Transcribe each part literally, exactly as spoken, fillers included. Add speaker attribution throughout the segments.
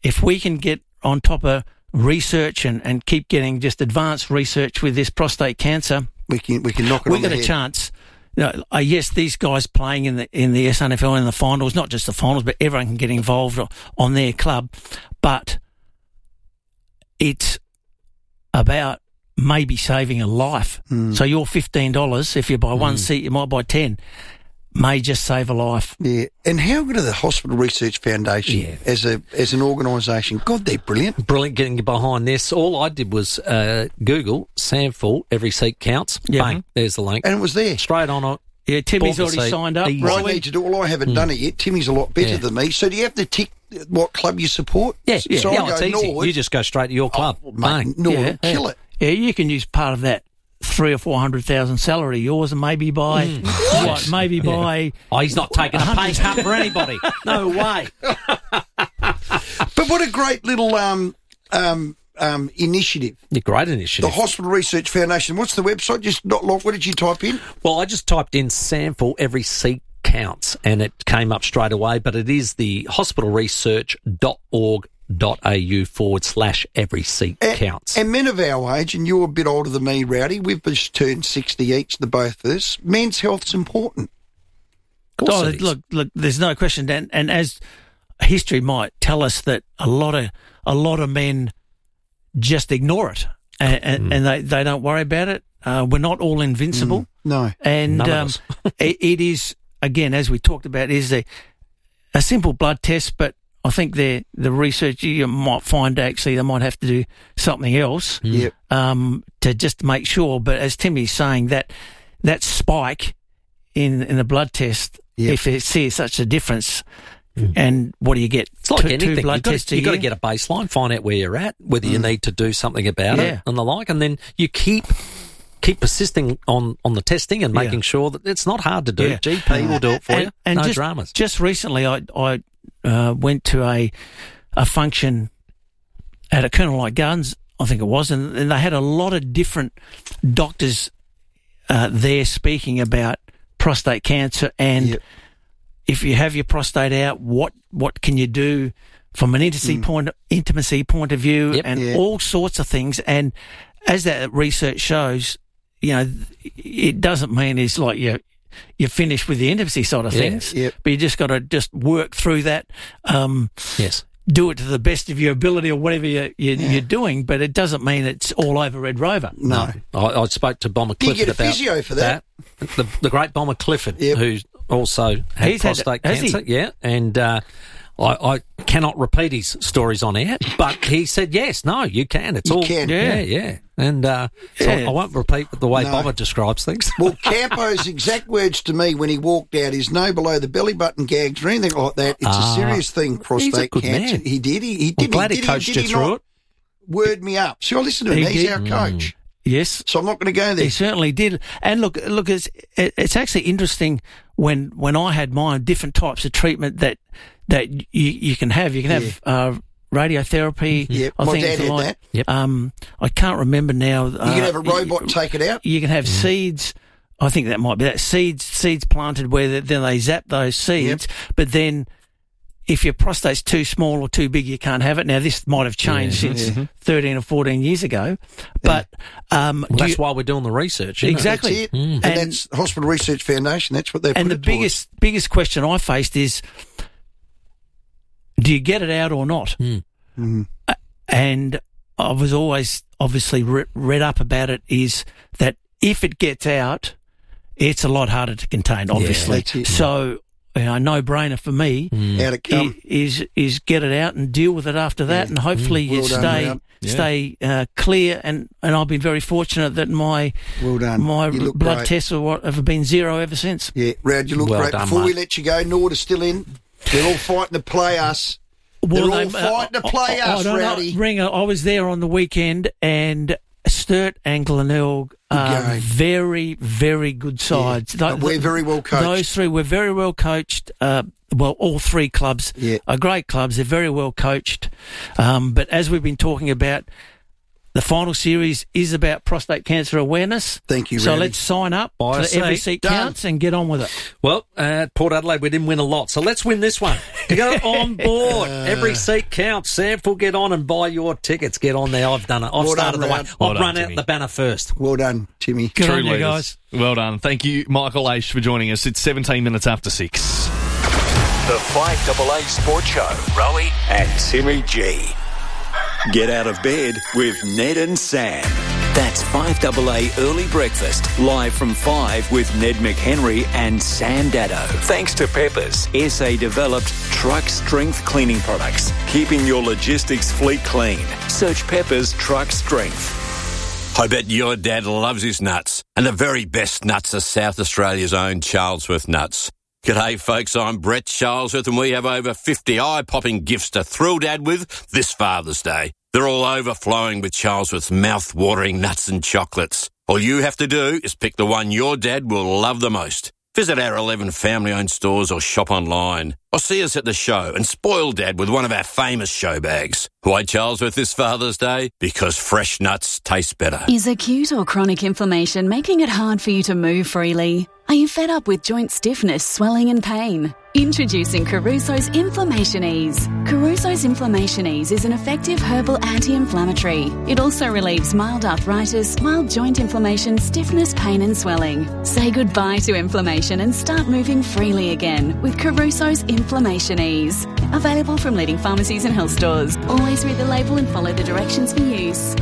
Speaker 1: if we can get on top of research and, and keep getting just advanced research with this prostate cancer,
Speaker 2: we can we can knock it
Speaker 1: we
Speaker 2: on
Speaker 1: got
Speaker 2: the
Speaker 1: a
Speaker 2: head.
Speaker 1: chance. You know, uh, yes, these guys playing in the in the S N F L in the finals, not just the finals, but everyone can get involved on their club. But it's about maybe saving a life.
Speaker 2: Mm.
Speaker 1: So your fifteen dollars, if you buy one
Speaker 3: Mm.
Speaker 1: seat, you might buy ten, may just save a life.
Speaker 2: Yeah, and how good are the Hospital Research Foundation
Speaker 3: Yeah.
Speaker 2: as a as an organisation? God, they're brilliant.
Speaker 3: Brilliant getting behind this. All I did was uh, Google Samful, every seat counts.
Speaker 1: Yeah.
Speaker 3: Bang, there's the link.
Speaker 2: And it was there.
Speaker 3: Straight on it.
Speaker 1: Yeah, Timmy's
Speaker 3: Bought the
Speaker 1: already
Speaker 3: seat.
Speaker 1: signed up.
Speaker 3: Easy.
Speaker 2: Well, I
Speaker 1: Rowie?
Speaker 2: need to do. Well, I haven't done it yet. Timmy's a lot better
Speaker 3: Yeah.
Speaker 2: than me. So do you have to tick what club you support?
Speaker 3: Yeah,
Speaker 2: So,
Speaker 3: yeah,
Speaker 2: so
Speaker 3: yeah,
Speaker 2: I
Speaker 3: it's
Speaker 2: go
Speaker 3: easy.
Speaker 2: Norwood.
Speaker 3: You just go straight to your club.
Speaker 2: Oh,
Speaker 3: Bang.
Speaker 2: mate, Norwood
Speaker 1: Yeah.
Speaker 2: will kill it.
Speaker 1: Yeah, you can use part of that three or four hundred thousand salary of yours, and maybe buy what? Maybe
Speaker 3: Yeah.
Speaker 1: buy.
Speaker 3: Oh, he's not taking a pay cut for anybody. No way.
Speaker 2: But what a great little um um um initiative.
Speaker 3: Yeah, great
Speaker 2: The
Speaker 3: initiative.
Speaker 2: Hospital Research Foundation. What's the website? Just not long. What did you type in?
Speaker 3: Well, I just typed in Samful, every seat counts, and it came up straight away, but it is the hospitalresearch.org.au forward slash every seat
Speaker 2: A-
Speaker 3: counts.
Speaker 2: And men of our age, and you're a bit older than me, Rowdy, we've just turned sixty each, the both of us. Men's health's important.
Speaker 3: Of course
Speaker 1: Oh,
Speaker 3: it is.
Speaker 1: look, look. There's no question, and, and as history might tell us, that a lot of a lot of men just ignore it, and, and,
Speaker 3: Mm.
Speaker 1: and they, they don't worry about it. Uh, we're not all invincible,
Speaker 2: No.
Speaker 1: and
Speaker 3: None of
Speaker 1: um,
Speaker 3: us.
Speaker 1: it, it is again, as we talked about, is a a simple blood test, but I think the the research you might find actually they might have to do something else
Speaker 2: Yep.
Speaker 1: um, to just make sure. But as Timmy's saying, that that spike in in the blood test,
Speaker 2: Yep.
Speaker 1: if it sees such a difference, and what do you get?
Speaker 3: It's like
Speaker 1: two,
Speaker 3: anything.
Speaker 1: two blood
Speaker 3: You've got,
Speaker 1: tests
Speaker 3: to,
Speaker 1: a
Speaker 3: you've got to
Speaker 1: year?
Speaker 3: get a baseline, find out where you're at, whether you need to do something about
Speaker 1: Yeah.
Speaker 3: it and the like, and then you keep keep persisting on, on the testing and making
Speaker 1: Yeah.
Speaker 3: sure that it's not hard to do.
Speaker 1: Yeah.
Speaker 3: G P will do it for
Speaker 1: and,
Speaker 3: you.
Speaker 1: and
Speaker 3: no
Speaker 1: just,
Speaker 3: dramas.
Speaker 1: Just recently, I I uh, went to a a function at a Colonel Light Gardens, I think it was, and, and they had a lot of different doctors uh, there speaking about prostate cancer and
Speaker 2: Yep.
Speaker 1: if you have your prostate out, what what can you do from an intimacy point intimacy point of view,
Speaker 3: Yep.
Speaker 1: and
Speaker 2: Yeah.
Speaker 1: all sorts of things. And as that research shows, you know, it doesn't mean it's like you you're finished with the intimacy side of
Speaker 3: Yeah.
Speaker 1: things,
Speaker 2: Yep.
Speaker 1: but you just got to just work through that. Um,
Speaker 3: Yes.
Speaker 1: do it to the best of your ability or whatever you're, you're, you're doing, but it doesn't mean it's all over Red Rover.
Speaker 2: No.
Speaker 3: I, I spoke to Bomber
Speaker 2: Do you
Speaker 3: Clifford
Speaker 2: get a
Speaker 3: about
Speaker 2: physio for that?
Speaker 3: The, the great Bomber Clifford,
Speaker 2: Yep.
Speaker 3: who's also had
Speaker 1: He's had-
Speaker 3: prostate
Speaker 1: has he?
Speaker 3: cancer. Yeah, and uh, I, I cannot repeat his stories on air, but he said yes, no, you can. It's
Speaker 2: You
Speaker 3: all
Speaker 2: can.
Speaker 3: yeah,
Speaker 1: Yeah.
Speaker 3: yeah. And uh, so
Speaker 1: Yeah.
Speaker 3: I won't repeat the way
Speaker 2: No.
Speaker 3: Bomber describes things.
Speaker 2: Well, Campo's exact words to me when he walked out is no below the belly button gags or anything like that. It's
Speaker 3: Ah.
Speaker 2: a serious thing, prostate
Speaker 3: good
Speaker 2: cancer.
Speaker 3: man.
Speaker 2: He did. He, he
Speaker 3: I'm
Speaker 2: did.
Speaker 3: glad
Speaker 2: he,
Speaker 3: he
Speaker 2: did,
Speaker 3: coached
Speaker 2: did
Speaker 3: you
Speaker 2: he
Speaker 3: through
Speaker 2: not
Speaker 3: it.
Speaker 2: Word me up. So I listen to him.
Speaker 1: He
Speaker 2: He's
Speaker 1: did.
Speaker 2: our coach.
Speaker 1: Yes.
Speaker 2: So I'm not going to go there.
Speaker 1: He certainly did. And look, look, it's it, it's actually interesting when when I had mine, different types of treatment that that you, you can have. You can have uh, radiotherapy.
Speaker 2: Yep.
Speaker 1: I
Speaker 2: My
Speaker 1: think
Speaker 2: dad
Speaker 1: it's
Speaker 2: had
Speaker 1: like,
Speaker 2: that.
Speaker 3: Yep.
Speaker 1: Um, I can't remember now.
Speaker 2: You can have a robot take it out.
Speaker 1: You can have seeds. I think that might be that seeds seeds planted where they, then they zap those seeds. But then, if your prostate's too small or too big, you can't have it. Now this might have changed
Speaker 3: Yeah.
Speaker 1: since thirteen or fourteen years ago, but um,
Speaker 3: Well,
Speaker 1: do
Speaker 3: that's
Speaker 1: you-
Speaker 3: why we're doing the research. isn't it?
Speaker 1: Exactly.
Speaker 2: That's it. And,
Speaker 1: And-
Speaker 2: that's Hospital Research Foundation. That's what they put
Speaker 1: and the
Speaker 2: it towards.
Speaker 1: biggest biggest question I faced is, do you get it out or not?
Speaker 2: Mhm.
Speaker 1: Uh, and I was always obviously re- read up about it. Is that if it gets out, it's a lot harder to contain. Obviously,
Speaker 2: that's it.
Speaker 1: so you know, no brainer for me
Speaker 2: Out it
Speaker 1: i-
Speaker 2: come.
Speaker 1: is is get it out and deal with it after that,
Speaker 2: Yeah.
Speaker 1: and hopefully you
Speaker 2: Well done,
Speaker 1: stay
Speaker 2: Rob.
Speaker 3: Yeah.
Speaker 1: stay uh, clear. And, and I've been very fortunate that my
Speaker 2: Well done.
Speaker 1: my
Speaker 2: You look
Speaker 1: blood
Speaker 2: great.
Speaker 1: tests or what have been zero ever since.
Speaker 2: Yeah, Rad, you look
Speaker 3: Well
Speaker 2: great.
Speaker 3: done,
Speaker 2: Before we
Speaker 3: mate.
Speaker 2: let you go, Nord is still in. They're all fighting to play us. They're all
Speaker 1: they-
Speaker 2: fighting to play
Speaker 1: I, I
Speaker 2: us,
Speaker 1: don't know,
Speaker 2: Rowdy.
Speaker 1: Ringer, I was there on the weekend, and Sturt and Glenelg are
Speaker 2: game.
Speaker 1: very, very good sides.
Speaker 2: But
Speaker 1: Tho-
Speaker 2: we're very well coached.
Speaker 1: Those three were very well coached. Uh, well, all three clubs
Speaker 2: Yeah.
Speaker 1: are great clubs. They're very well coached. Um, but as we've been talking about, The final series is about prostate cancer awareness.
Speaker 2: Thank you,
Speaker 1: So
Speaker 2: Rowdy.
Speaker 1: let's sign up
Speaker 3: Buy a
Speaker 1: for Every
Speaker 3: seat.
Speaker 1: Seat
Speaker 2: Done.
Speaker 1: Counts and get on with it.
Speaker 3: Well, at Port Adelaide, we didn't win a lot, so let's win this one. Get on board. Every seat counts. Sample, get on and buy your tickets. Get on there. I've done it. I've
Speaker 2: Well
Speaker 3: started
Speaker 2: done,
Speaker 3: the way.
Speaker 2: Rowd.
Speaker 3: I've
Speaker 4: Well done,
Speaker 3: run out
Speaker 4: Timmy.
Speaker 3: the banner first.
Speaker 2: Well done, Timmy.
Speaker 1: Good
Speaker 4: True
Speaker 1: on you,
Speaker 4: leaders.
Speaker 1: guys.
Speaker 4: Well done. Thank you, Michael Aish, for joining us. It's seventeen minutes after six.
Speaker 5: The five A A Sports Show, Rowie and Timmy G. Get out of bed with Ned and Sam. That's five A A Early Breakfast, live from five with Ned McHenry and Sam Daddo. Thanks to Peppers, S A-developed truck strength cleaning products, keeping your logistics fleet clean. Search Peppers Truck Strength.
Speaker 6: I bet your dad loves his nuts, and the very best nuts are South Australia's own Charlesworth nuts. G'day folks, I'm Brett Charlesworth and we have over fifty eye-popping gifts to thrill Dad with this Father's Day. They're all overflowing with Charlesworth's mouth-watering nuts and chocolates. All you have to do is pick the one your dad will love the most. Visit our eleven family-owned stores or shop online. Or see us at the show and spoil Dad with one of our famous show bags. Why Charlesworth this Father's Day? Because fresh nuts taste better.
Speaker 7: Is acute or chronic inflammation making it hard for you to move freely? Are you fed up with joint stiffness, swelling and pain? Introducing Caruso's Inflammation Ease. Caruso's Inflammation Ease is an effective herbal anti-inflammatory. It also relieves mild arthritis, mild joint inflammation, stiffness, pain and swelling. Say goodbye to inflammation and start moving freely again with Caruso's Inflammation Ease. Available from leading pharmacies and health stores. Always read the label and follow the directions for use.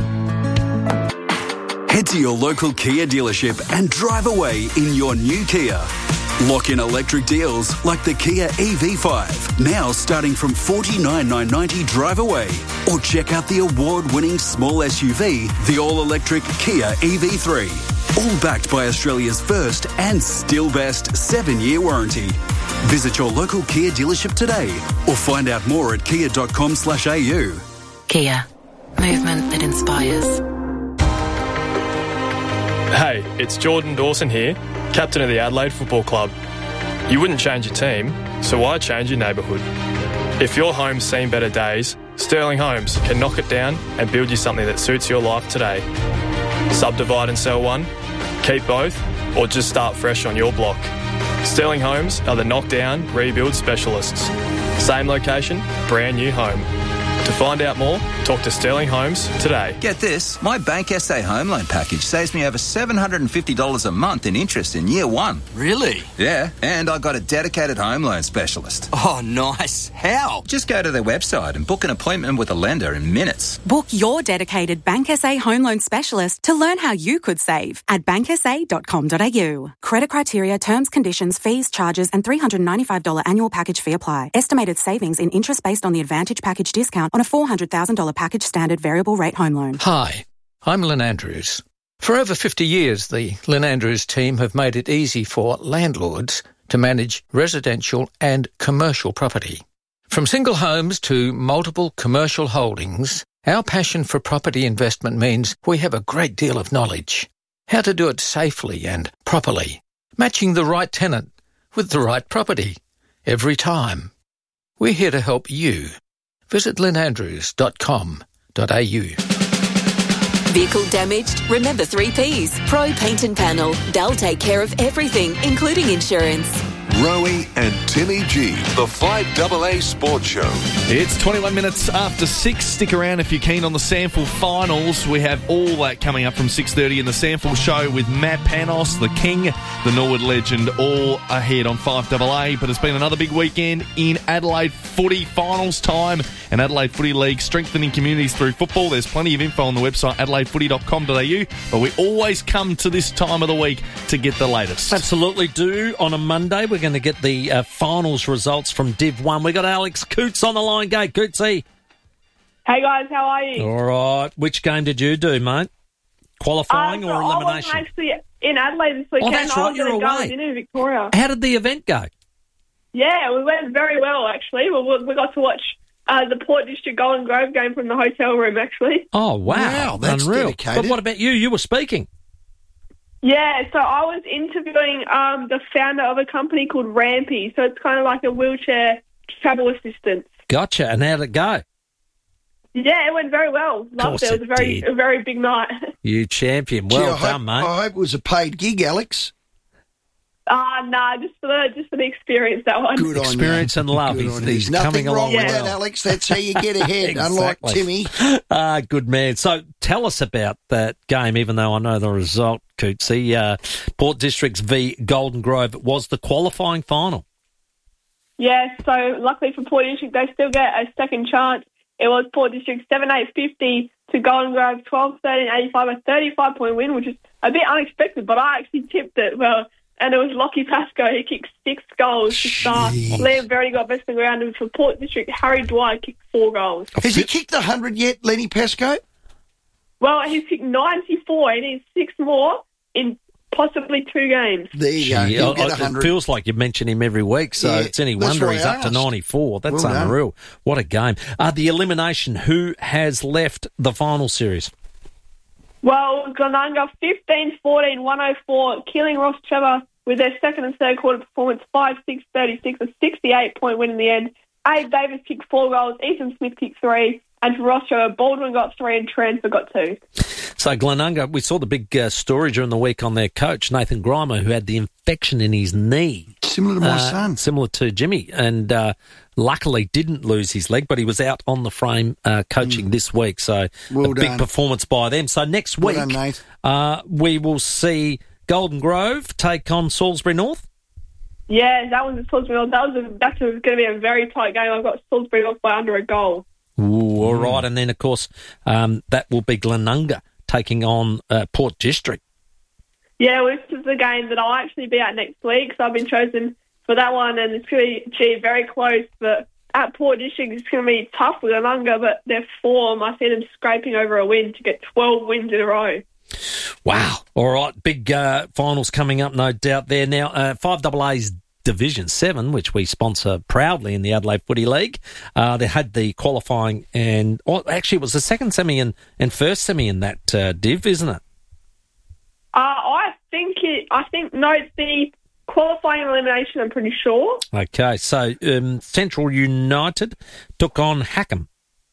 Speaker 8: Head to your local Kia dealership and drive away in your new Kia. Lock in electric deals like the Kia E V five, now starting from forty-nine thousand nine hundred ninety drive away. Or check out the award-winning small S U V, the all-electric Kia E V three. All backed by Australia's first and still best seven-year warranty. Visit your local Kia dealership today or find out more at kia.com slash au.
Speaker 9: Kia. Movement that inspires.
Speaker 10: Hey, it's Jordan Dawson here, captain of the Adelaide Football Club. You wouldn't change your team, so why change your neighbourhood? If your home's seen better days, Sterling Homes can knock it down and build you something that suits your life today. Subdivide and sell one, keep both, or just start fresh on your block. Sterling Homes are the knockdown, rebuild specialists. Same location, brand new home. To find out more, talk to Sterling Homes today.
Speaker 11: Get this, my Bank S A home loan package saves me over seven hundred fifty dollars a month in interest in year one.
Speaker 12: Really?
Speaker 11: Yeah, and I got a dedicated home loan specialist.
Speaker 12: Oh, nice. How?
Speaker 11: Just go to their website and book an appointment with a lender in minutes.
Speaker 13: Book your dedicated Bank S A home loan specialist to learn how you could save at bank s a dot com dot a u. Credit criteria, terms, conditions, fees, charges and three hundred ninety-five dollars annual package fee apply. Estimated savings in interest based on the Advantage package discount on a four hundred thousand dollars package standard variable rate home loan.
Speaker 14: Hi, I'm Lynn Andrews. For over fifty years, the Lynn Andrews team have made it easy for landlords to manage residential and commercial property. From single homes to multiple commercial holdings, our passion for property investment means we have a great deal of knowledge. How to do it safely and properly, matching the right tenant with the right property every time. We're here to help you. Visit lynn andrews dot com dot a u.
Speaker 9: Vehicle damaged? Remember three Ps. Pro Paint and Panel. They'll take care of everything, including insurance.
Speaker 5: Rowie and Timmy G, the five A A Sports Show.
Speaker 4: It's twenty-one minutes after six. Stick around if you're keen on the Sample Finals. We have all that coming up from six thirty in the Sample Show with Matt Panos, the King, the Norwood legend, all ahead on five A A. But it's been another big weekend in Adelaide footy finals time and Adelaide Footy League strengthening communities through football. There's plenty of info on the website adelaide footy dot com dot a u, but we always come to this time of the week to get the latest.
Speaker 3: Absolutely do. On a Monday, we're going to get the uh, finals results from Div one. We got Alex Coots on the line. Go, Cootsy.
Speaker 15: Hey, guys, how are you?
Speaker 3: All right. Which game did you do, mate? Qualifying
Speaker 15: um, so
Speaker 3: or elimination?
Speaker 15: I wasn't actually in Adelaide this weekend.
Speaker 3: Oh, that's
Speaker 15: I
Speaker 3: right,
Speaker 15: was
Speaker 3: you're
Speaker 15: at a gala
Speaker 3: away.
Speaker 15: dinner in Victoria.
Speaker 3: How did the event go?
Speaker 15: Yeah, we went very well, actually. We, we got to watch uh, the Port District Golden Grove game from the hotel room, actually.
Speaker 3: Oh, wow.
Speaker 2: Wow, that's
Speaker 3: Unreal.
Speaker 2: dedicated.
Speaker 3: But what about you? You were speaking.
Speaker 15: Yeah, so I was interviewing um, the founder of a company called Rampy. So it's kind of like a wheelchair travel assistance.
Speaker 3: Gotcha. And how did it go?
Speaker 15: Yeah, it went very well. Loved it. It was a very,
Speaker 3: did.
Speaker 15: a very big night.
Speaker 3: You champion.
Speaker 2: Gee,
Speaker 3: Well
Speaker 2: I
Speaker 3: done,
Speaker 2: hope,
Speaker 3: mate.
Speaker 2: I hope it was a paid gig, Alex.
Speaker 15: Ah, uh, nah, just for the just for the experience, that one.
Speaker 2: Good on
Speaker 3: Experience
Speaker 2: you.
Speaker 3: and love.
Speaker 2: Good
Speaker 3: He's,
Speaker 2: on you.
Speaker 3: he's
Speaker 2: Nothing
Speaker 3: coming
Speaker 2: wrong
Speaker 3: along
Speaker 2: with
Speaker 3: well.
Speaker 2: that, Alex. That's how you get ahead, unlike
Speaker 3: Exactly.
Speaker 2: Timmy.
Speaker 3: Ah, good man. So tell us about that game, even though I know the result, Cootsy. Uh, Port Districts v Golden Grove. It was the qualifying final.
Speaker 15: Yeah, so luckily for Port District, they still get a second chance. It was Port District seven eight fifty to Golden Grove twelve thirteen eighty-five, a thirty-five point win, which is a bit unexpected, but I actually tipped it well. And it was Lockie Pascoe. He kicked six goals to start. Liam Verity got best of the ground, and for Port District, Harry Dwyer kicked four goals.
Speaker 2: Has he kicked one hundred yet, Lenny Pascoe?
Speaker 15: Well, he's kicked ninety-four. He needs six more in possibly two games.
Speaker 2: There you go.
Speaker 3: Gee,
Speaker 2: He'll
Speaker 3: I-
Speaker 2: get
Speaker 3: I-
Speaker 2: one
Speaker 3: it
Speaker 2: hundred.
Speaker 3: feels like you mention him every week, so
Speaker 2: Yeah,
Speaker 3: it's any
Speaker 2: that's
Speaker 3: wonder
Speaker 2: why
Speaker 3: he's
Speaker 2: I
Speaker 3: up to
Speaker 2: asked.
Speaker 3: ninety-four. That's
Speaker 2: Well done.
Speaker 3: unreal. What a game. Uh, the elimination, who has left the final series?
Speaker 15: Well, Glenunga fifteen fourteen one oh four, killing Ross Trevor with their second and third quarter performance, five six thirty-six, a sixty-eight point win in the end. Abe Davis kicked four goals, Ethan Smith kicked three, and for Ross Trevor, Baldwin got three and Transfer got two.
Speaker 3: So Glenunga, we saw the big uh, story during the week on their coach, Nathan Grimer, who had the infection in his knee.
Speaker 2: Similar to my
Speaker 3: Uh,
Speaker 2: son.
Speaker 3: Similar to Jimmy, and uh, luckily didn't lose his leg, but he was out on the frame uh, coaching this week. So
Speaker 2: Well
Speaker 3: a big
Speaker 2: done.
Speaker 3: performance by them. So next
Speaker 2: Well
Speaker 3: week,
Speaker 2: done, Nate.
Speaker 3: uh, we will see Golden Grove take on Salisbury North.
Speaker 15: Yeah, that was a Salisbury. That was a, that's going to be a very tight game. I've got Salisbury off by under a goal.
Speaker 3: Ooh, all right. And then, of course, um, that will be Glenunga taking on uh, Port District.
Speaker 15: Yeah, well, this is the game that I'll actually be at next week, so I've been chosen for that one, and it's going to be gee, very close. But at Port District, it's going to be tough with Glenunga, but their form, I see them scraping over a win to get twelve wins in a row.
Speaker 3: Wow. All right. Big uh, finals coming up, no doubt there. Now, uh, five double A's Division seven, which we sponsor proudly in the Adelaide Footy League. Uh, they had the qualifying and... Oh, actually, it was the second semi and, and first semi in that uh, div, isn't it?
Speaker 15: Uh, I think it, I think, no, it's the qualifying elimination, I'm pretty sure.
Speaker 3: Okay. So, um, Central United took on Hackham.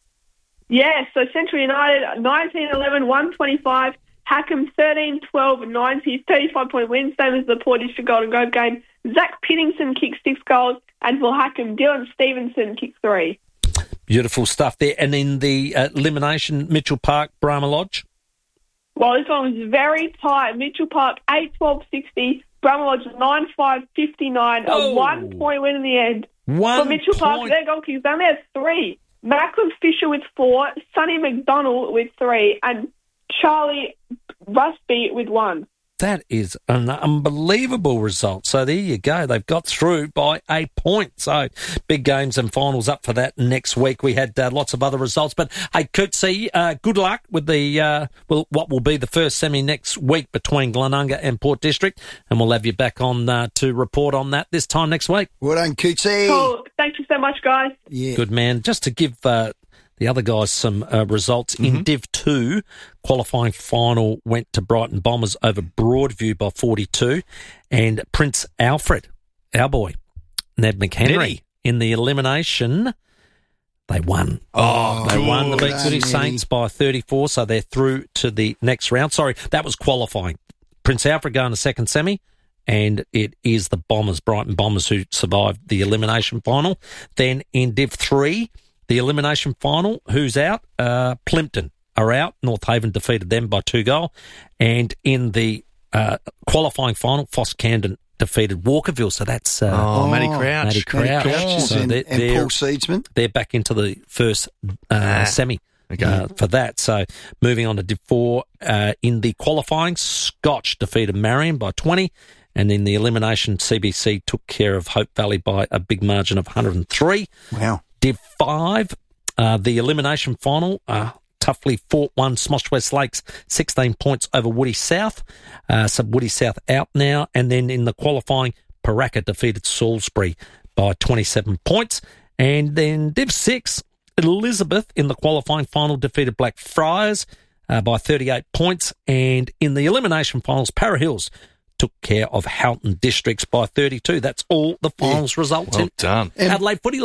Speaker 15: Yeah, so Central United, nineteen eleven one twenty-five, Hackham thirteen twelve ninety, thirty-five point win, same as the Port District Golden Grove game. Zach Pittington kicked six goals, and for Hackham, Dylan Stevenson kicked three.
Speaker 3: Beautiful stuff there. And in the uh, elimination, Mitchell Park, Brahma Lodge.
Speaker 15: Well, this one was very tight. Mitchell Park, eight twelve sixty, Brahma Lodge, nine five fifty-nine,
Speaker 3: Whoa.
Speaker 15: a one-point win in the end.
Speaker 3: One
Speaker 15: For Mitchell Park,
Speaker 3: point.
Speaker 15: their goal kickers, they only had three. Macklin Fisher with four, Sonny McDonald with three, and Charlie Rusby with one.
Speaker 3: That is an unbelievable result. So there you go. They've got through by a point. So big games and finals up for that next week. We had uh, lots of other results. But, hey, Cootsy, uh, good luck with the uh, well, what will be the first semi next week between Glenunga and Port District. And we'll have you back on uh, to report on that this time next week.
Speaker 2: Well done, Cootsy.
Speaker 15: Cool. Thank you so much, guys.
Speaker 2: Yeah.
Speaker 3: Good man. Just to give uh, the other guys some uh, results in Div two, qualifying final went to Brighton Bombers over Broadview by forty-two, and Prince Alfred, our boy, Ned McHenry, in the elimination, they won.
Speaker 2: Oh,
Speaker 3: they won. They
Speaker 2: good
Speaker 3: beat
Speaker 2: on
Speaker 3: Goody
Speaker 2: you.
Speaker 3: Saints by thirty-four, so they're through to the next round. Sorry, that was qualifying. Prince Alfred going to second semi, and it is the Bombers, Brighton Bombers, who survived the elimination final. Then in Div three, the elimination final, who's out? Uh, Plimpton are out. North Haven defeated them by two goal. And in the uh, qualifying final, Foss Camden defeated Walkerville. So that's uh,
Speaker 4: Oh, Matty Crouch.
Speaker 3: Matty Crouch.
Speaker 2: Matty Crouch
Speaker 3: So
Speaker 2: and,
Speaker 3: they're,
Speaker 2: and
Speaker 3: they're,
Speaker 2: Paul Seedsman.
Speaker 3: they're back into the first uh, semi.
Speaker 4: Okay.
Speaker 3: Uh, for that. So moving on to Div four, uh, in the qualifying, Scotch defeated Marion by twenty, and in the elimination, C B C took care of Hope Valley by a big margin of one hundred three.
Speaker 2: Wow.
Speaker 3: Div five, uh, the elimination final, uh, toughly fought one, Smosh West Lakes, sixteen points over Woody South. Uh, so Woody South out now. And then in the qualifying, Paraka defeated Salisbury by twenty-seven points. And then Div six, Elizabeth in the qualifying final defeated Blackfriars uh, by thirty-eight points. And in the elimination finals, Para Hills took care of Houghton Districts by thirty-two. That's all the finals results
Speaker 4: Well
Speaker 3: in
Speaker 4: done.
Speaker 3: Adelaide Footy League.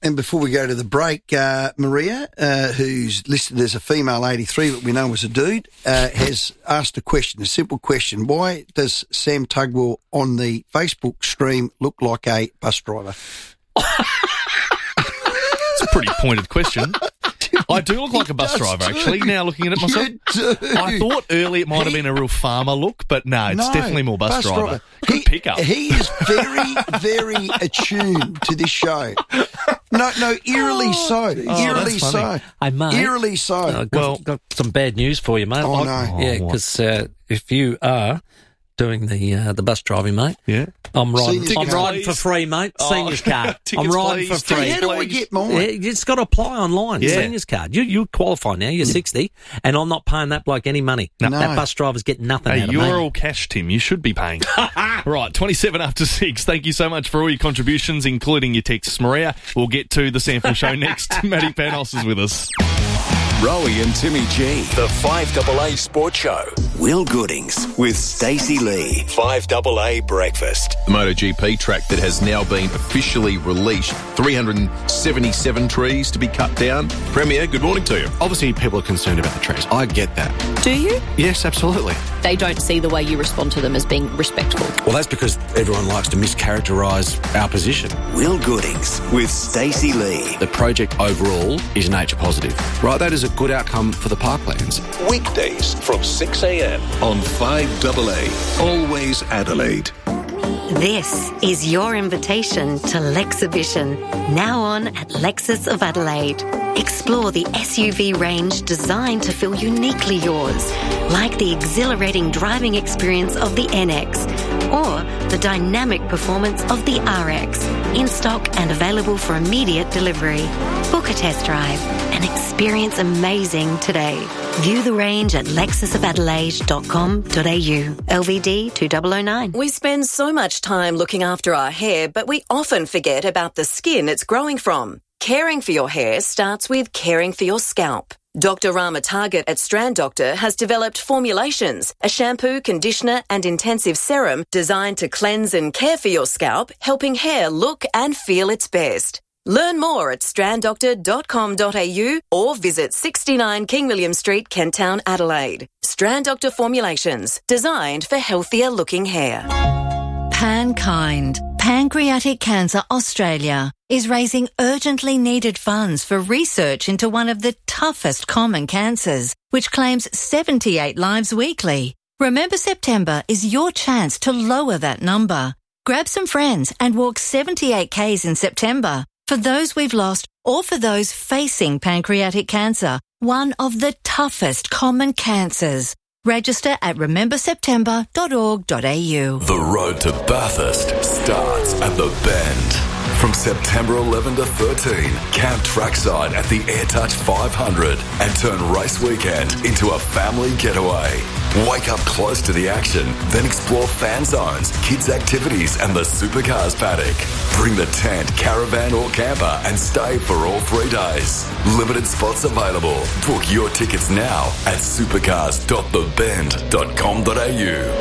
Speaker 2: And before we go to the break, uh, Maria, uh, who's listed as a female eighty-three, but we know was a dude, uh, has asked a question, a simple question. Why does Sam Tugwell on the Facebook stream look like a bus driver?
Speaker 4: It's a pretty pointed question. I do look like a bus driver, actually, now looking at it myself. I thought early it might have been a real farmer look, but no, it's
Speaker 2: No,
Speaker 4: definitely more bus,
Speaker 2: bus
Speaker 4: driver.
Speaker 2: driver.
Speaker 4: Good pickup.
Speaker 2: He is very, very attuned to this show. No, no, eerily so.
Speaker 3: Oh,
Speaker 2: eerily
Speaker 3: that's
Speaker 2: so.
Speaker 3: funny. Hey, mate.
Speaker 2: Eerily so.
Speaker 3: Uh, got,
Speaker 2: well,
Speaker 3: got some bad news for you, mate.
Speaker 2: Oh,
Speaker 3: I-
Speaker 2: no.
Speaker 3: Yeah,
Speaker 2: Oh, what?
Speaker 3: because uh, if you are doing the uh, the bus driving, mate,
Speaker 4: yeah,
Speaker 3: I'm riding.
Speaker 2: Seniors
Speaker 3: I'm
Speaker 2: card.
Speaker 3: riding for free, mate.
Speaker 4: Oh,
Speaker 3: Seniors card. I'm
Speaker 4: tickets,
Speaker 3: riding
Speaker 4: please.
Speaker 3: for free.
Speaker 2: how do I get mine?
Speaker 3: Yeah, you just got to apply online.
Speaker 4: Yeah.
Speaker 3: Seniors card. You you qualify now. You're sixty, and I'm not paying that bloke any money.
Speaker 2: No.
Speaker 3: That bus drivers get nothing
Speaker 4: Hey,
Speaker 3: out of
Speaker 4: you're
Speaker 3: me.
Speaker 4: all cash, Tim. You should be paying. Right, twenty-seven after six. Thank you so much for all your contributions, including your texts, Maria. We'll get to the sample show next. Matty Panos is with us.
Speaker 5: Rowie and Timmy G. The five A A Sports Show. Will Goodings with Stacey Lee. five A A Breakfast.
Speaker 16: The MotoGP track that has now been officially released. three hundred seventy-seven trees to be cut down. Premier, good morning to you.
Speaker 17: Obviously, people are concerned about the trees. I get that.
Speaker 18: Do you?
Speaker 17: Yes, absolutely.
Speaker 18: They don't see the way you respond to them as being respectful.
Speaker 17: Well, that's because everyone likes to mischaracterise our position.
Speaker 5: Will Goodings with Stacey Lee.
Speaker 17: The project overall is nature positive. Right, that is a good outcome for the parklands.
Speaker 5: Weekdays from six a.m. on five A A. Always Adelaide.
Speaker 19: This is your invitation to Lexhibition, now on at Lexus of Adelaide. Explore the S U V range designed to feel uniquely yours, like the exhilarating driving experience of the N X or the dynamic performance of the R X, in stock and available for immediate delivery. Book a test drive and experience amazing today. View the range at lexus of adelaide dot com dot a u. L V D two thousand nine.
Speaker 9: We spend so much time looking after our hair, but we often forget about the skin it's growing from. Caring for your hair starts with caring for your scalp. Doctor Rama Target at Strand Doctor has developed formulations, a shampoo, conditioner and intensive serum designed to cleanse and care for your scalp, helping hair look and feel its best. Learn more at strand doctor dot com dot a u or visit sixty-nine King William Street, Kent Town, Adelaide. Strand Doctor Formulations, designed for healthier looking hair.
Speaker 20: Pankind, Pancreatic Cancer Australia, is raising urgently needed funds for research into one of the toughest common cancers, which claims seventy-eight lives weekly. Remember September is your chance to lower that number. Grab some friends and walk seventy-eight kays in September for those we've lost or for those facing pancreatic cancer, one of the toughest common cancers. Register at remember september dot org dot a u.
Speaker 21: The road to Bathurst starts at the Bend. From September eleventh to thirteenth, camp trackside at the AirTouch five hundred and turn race weekend into a family getaway. Wake up close to the action, then explore fan zones, kids' activities and the supercars paddock. Bring the tent, caravan or camper and stay for all three days. Limited spots available. Book your tickets now at supercars dot the bend dot com dot a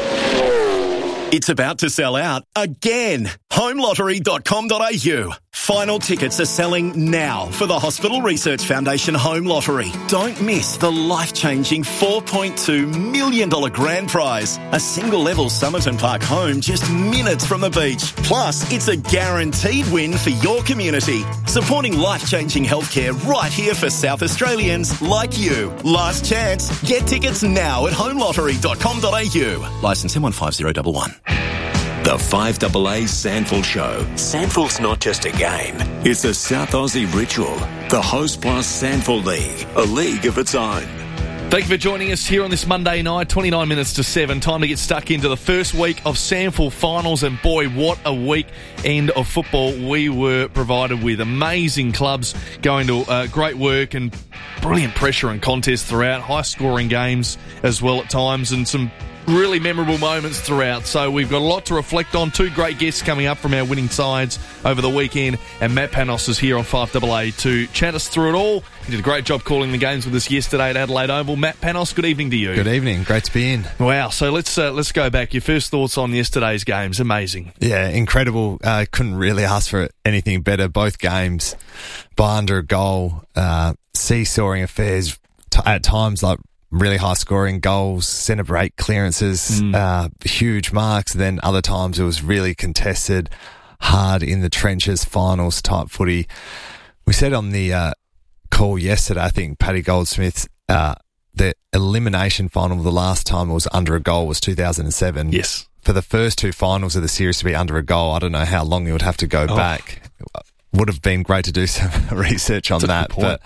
Speaker 21: u.
Speaker 22: It's about to sell out again. home lottery dot com dot a u. Final tickets are selling now for the Hospital Research Foundation Home Lottery. Don't miss the life-changing four point two million dollars grand prize. A single-level Somerton Park home just minutes from the beach. Plus, it's a guaranteed win for your community. Supporting life-changing healthcare right here for South Australians like you. Last chance. Get tickets now at home lottery dot com dot a u. Licence M one five zero one one.
Speaker 5: The five A A Sandful Show. Sandful's not just a game, it's a South Aussie ritual. The Host Plus Sandful League, a league of its own.
Speaker 4: Thank you for joining us here on this Monday night, twenty-nine minutes to seven. Time to get stuck into the first week of Sandful finals, and boy, what a week end of football we were provided with. Amazing clubs going to uh, great work and brilliant pressure and contests throughout, high-scoring games as well at times, and some really memorable moments throughout. So we've got a lot to reflect on. Two great guests coming up from our winning sides over the weekend, and Matt Panos is here on five A A to chat us through it all. He did a great job calling the games with us yesterday at Adelaide Oval. Matt Panos, good evening to you.
Speaker 1: Good evening. Great to be in.
Speaker 4: Wow. So let's uh, let's go back. Your first thoughts on yesterday's games? Amazing.
Speaker 1: Yeah, incredible. Uh, couldn't really ask for anything better. Both games by under a goal. Uh, seesawing affairs t- at times, like really high scoring goals, centre break clearances, mm. uh, huge marks. Then other times it was really contested, hard in the trenches, finals type footy. We said on the uh, call yesterday, I think Paddy Goldsmith, uh, the elimination final the last time it was under a goal was two thousand seven.
Speaker 4: Yes.
Speaker 1: For the first two finals of the series to be under a goal, I don't know how long you would have to go oh. back. Would have been great to do some research on that, but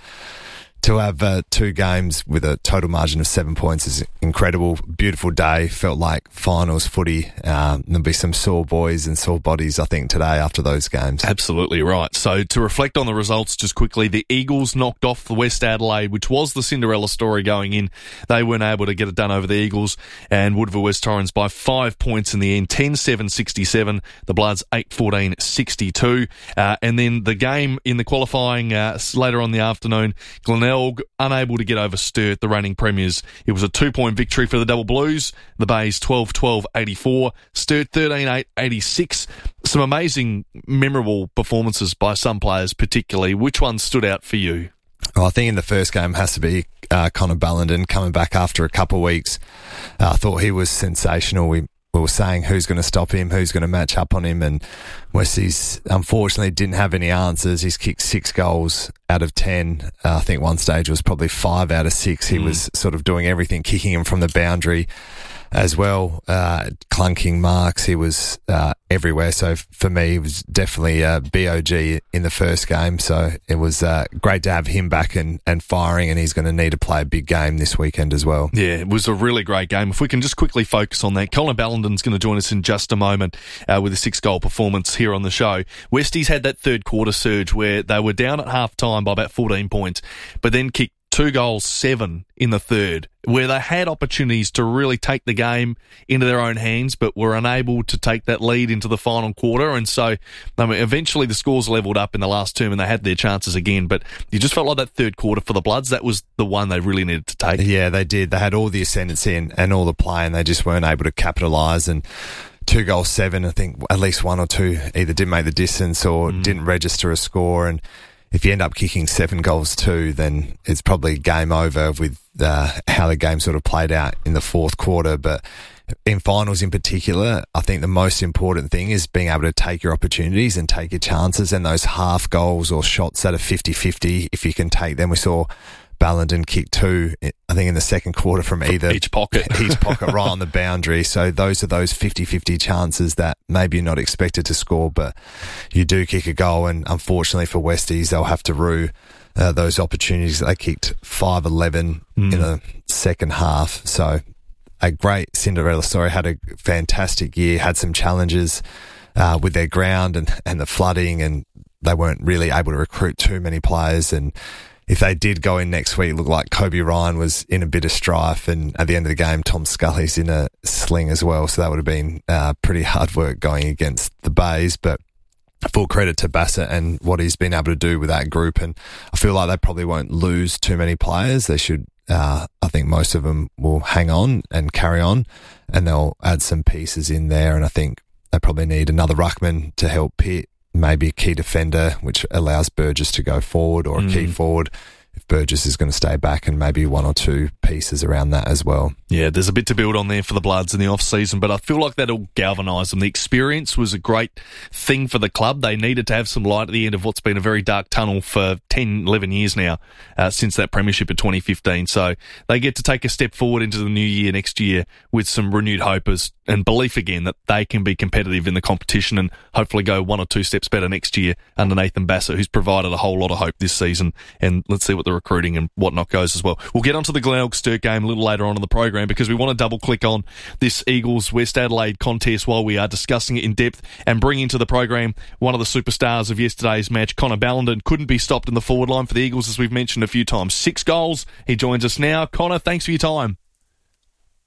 Speaker 1: to have uh, two games with a total margin of seven points is incredible. Beautiful day. Felt like finals footy. Um, there'll be some sore boys and sore bodies, I think, today after those games.
Speaker 4: Absolutely right. So to reflect on the results just quickly, the Eagles knocked off the West Adelaide, which was the Cinderella story going in. They weren't able to get it done over the Eagles, and Woodville West Torrens by five points in the end, ten seven sixty-seven. The Bloods eight fourteen sixty-two. Uh, and then the game in the qualifying uh, later on in the afternoon, Glenelg unable to get over Sturt, the reigning premiers. It was a two-point victory for the Double Blues. The Bays twelve twelve eighty-four, Sturt thirteen eight eighty-six. Some amazing, memorable performances by some players particularly. Which one stood out for you?
Speaker 1: Well, I think in the first game has to be uh, Connor Ballenden coming back after a couple of weeks. Uh, I thought he was sensational. We We were saying who's going to stop him, who's going to match up on him, and Westies unfortunately didn't have any answers. He's kicked six goals out of ten. Uh, I think one stage was probably five out of six. He mm. was sort of doing everything, kicking him from the boundary as well, uh, clunking marks. He was uh, everywhere. So for me, it was definitely uh, B O G in the first game. So it was uh, great to have him back and, and firing, and he's going to need to play a big game this weekend as well.
Speaker 4: Yeah, it was a really great game. If we can just quickly focus on that, Colin Ballenden's going to join us in just a moment uh, with a six-goal performance here on the show. Westies had that third quarter surge where they were down at half-time by about fourteen points, but then kicked two goals, seven in the third, where they had opportunities to really take the game into their own hands, but were unable to take that lead into the final quarter. And so, I mean, eventually the scores leveled up in the last term and they had their chances again. But you just felt like that third quarter for the Bloods, that was the one they really needed to take.
Speaker 1: Yeah, they did. They had all the ascendancy and, and all the play, and they just weren't able to capitalise. And two goals, seven, I think at least one or two either didn't make the distance or mm. didn't register a score. And if you end up kicking seven goals too, then it's probably game over with uh, how the game sort of played out in the fourth quarter. But in finals in particular, I think the most important thing is being able to take your opportunities and take your chances, and those half goals or shots that are fifty-fifty, if you can take them. We saw Ballenden kick two, I think in the second quarter from either
Speaker 4: each pocket,
Speaker 1: each pocket right on the boundary. So those are those fifty-fifty chances that maybe you're not expected to score, but you do kick a goal. And unfortunately for Westies, they'll have to rue uh, those opportunities. They kicked five eleven mm. in the second half. So a great Cinderella story, had a fantastic year, had some challenges uh, with their ground and, and the flooding, and they weren't really able to recruit too many players. And if they did go in next week, it looked like Kobe Ryan was in a bit of strife, and at the end of the game, Tom Scully's in a sling as well. So that would have been uh, pretty hard work going against the Bays. But full credit to Bassett and what he's been able to do with that group. And I feel like they probably won't lose too many players. They should, uh, I think most of them will hang on and carry on, and they'll add some pieces in there. And I think they probably need another ruckman to help Pitt, maybe a key defender, which allows Burgess to go forward, or a mm. key forward if Burgess is going to stay back, and maybe one or two pieces around that as well.
Speaker 4: Yeah, there's a bit to build on there for the Bloods in the off-season, but I feel like that'll galvanise them. The experience was a great thing for the club. They needed to have some light at the end of what's been a very dark tunnel for ten, eleven years now, uh, since that premiership in twenty fifteen. So they get to take a step forward into the new year next year with some renewed hope as, and belief again that they can be competitive in the competition and hopefully go one or two steps better next year under Nathan Bassett, who's provided a whole lot of hope this season. And let's see what the recruiting and whatnot goes as well. We'll get onto the Glenelg Sturt game a little later on in the program, because we want to double click on this Eagles West Adelaide contest while we are discussing it in depth, and bring into the program one of the superstars of yesterday's match. Connor Ballenden couldn't be stopped in the forward line for the Eagles, as we've mentioned a few times. Six goals. He joins us now. Connor, thanks for your time.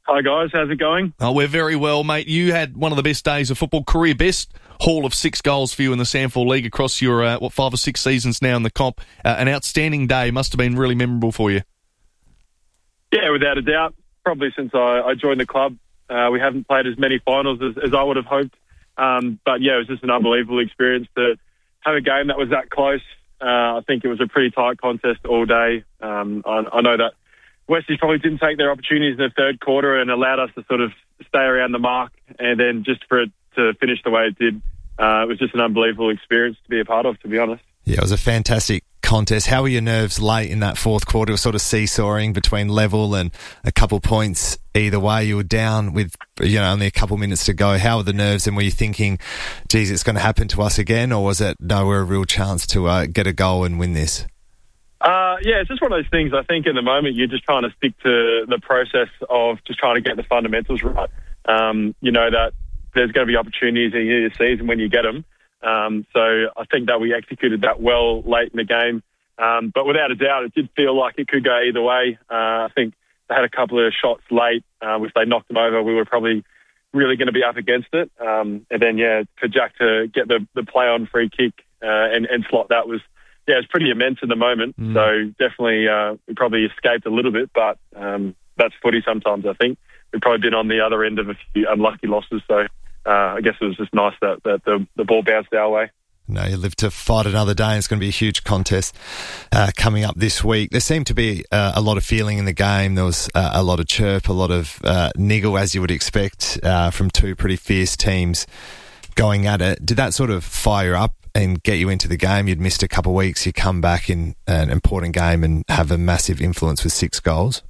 Speaker 6: Hi, guys. How's it going?
Speaker 4: Oh, we're very well, mate. You had one of the best days of football, career best haul of six goals for you in the Sandford League across your, uh, what, five or six seasons now in the comp. Uh, an outstanding day. Must have been really memorable for you.
Speaker 6: Yeah, without a doubt. Probably since I, I joined the club, uh, we haven't played as many finals as, as I would have hoped. Um, but, yeah, it was just an unbelievable experience to have a game that was that close. Uh, I think it was a pretty tight contest all day. Um, I, I know that Westies probably didn't take their opportunities in the third quarter and allowed us to sort of stay around the mark. And then just for it to finish the way it did, uh, it was just an unbelievable experience to be a part of, to be honest.
Speaker 1: Yeah, it was a fantastic contest. How were your nerves late in that fourth quarter? It was sort of seesawing between level and a couple points either way. You were down with, you know, only a couple minutes to go. How were the nerves, and were you thinking, geez, it's going to happen to us again? Or was it, no, we're a real chance to uh, get a goal and win this?
Speaker 6: Uh, yeah, it's just one of those things. I think in the moment you're just trying to stick to the process of just trying to get the fundamentals right. Um, you know that there's going to be opportunities in your season when you get them. Um, so I think that we executed that well late in the game. Um, but without a doubt, it did feel like it could go either way. Uh, I think they had a couple of shots late. Uh, if they knocked them over, we were probably really going to be up against it. Um, and then, yeah, for Jack to get the, the play-on free kick uh, and, and slot that was, yeah, it's pretty immense in the moment. Mm. So definitely uh, we probably escaped a little bit, but um, that's footy sometimes, I think. We've probably been on the other end of a few unlucky losses. So uh, I guess it was just nice that, that the, the ball bounced our way.
Speaker 1: No, you live to fight another day. It's going to be a huge contest uh, coming up this week. There seemed to be uh, a lot of feeling in the game. There was uh, a lot of chirp, a lot of uh, niggle, as you would expect, uh, from two pretty fierce teams going at it. Did that sort of fire up and get you into the game? You'd missed a couple of weeks. You come back in an important game and have a massive influence with six goals.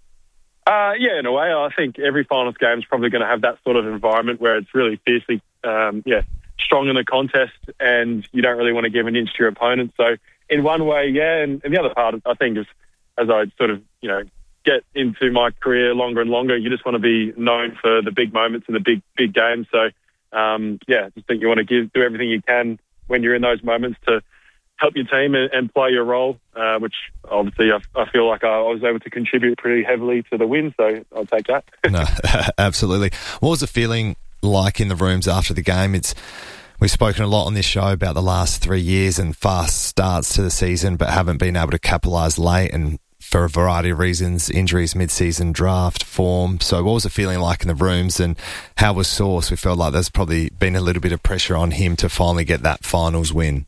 Speaker 6: Uh, yeah, in a way. I think every finals game is probably going to have that sort of environment where it's really fiercely, um, yeah, strong in the contest and you don't really want to give an inch to your opponent. So in one way, yeah, and, and the other part, I think, is as I sort of, you know, get into my career longer and longer, you just want to be known for the big moments and the big, big games. So, um, yeah, I just think you want to give, do everything you can when you're in those moments to help your team and, and play your role, uh, which obviously I, I feel like I was able to contribute pretty heavily to the win, so I'll take that.
Speaker 1: No, absolutely. What was the feeling like in the rooms after the game? It's we've spoken a lot on this show about the last three years and fast starts to the season, but haven't been able to capitalise late, and for a variety of reasons, injuries, mid-season draft, form. So what was the feeling like in the rooms, and how was Sauce? We felt like there's probably been a little bit of pressure on him to finally get that finals win.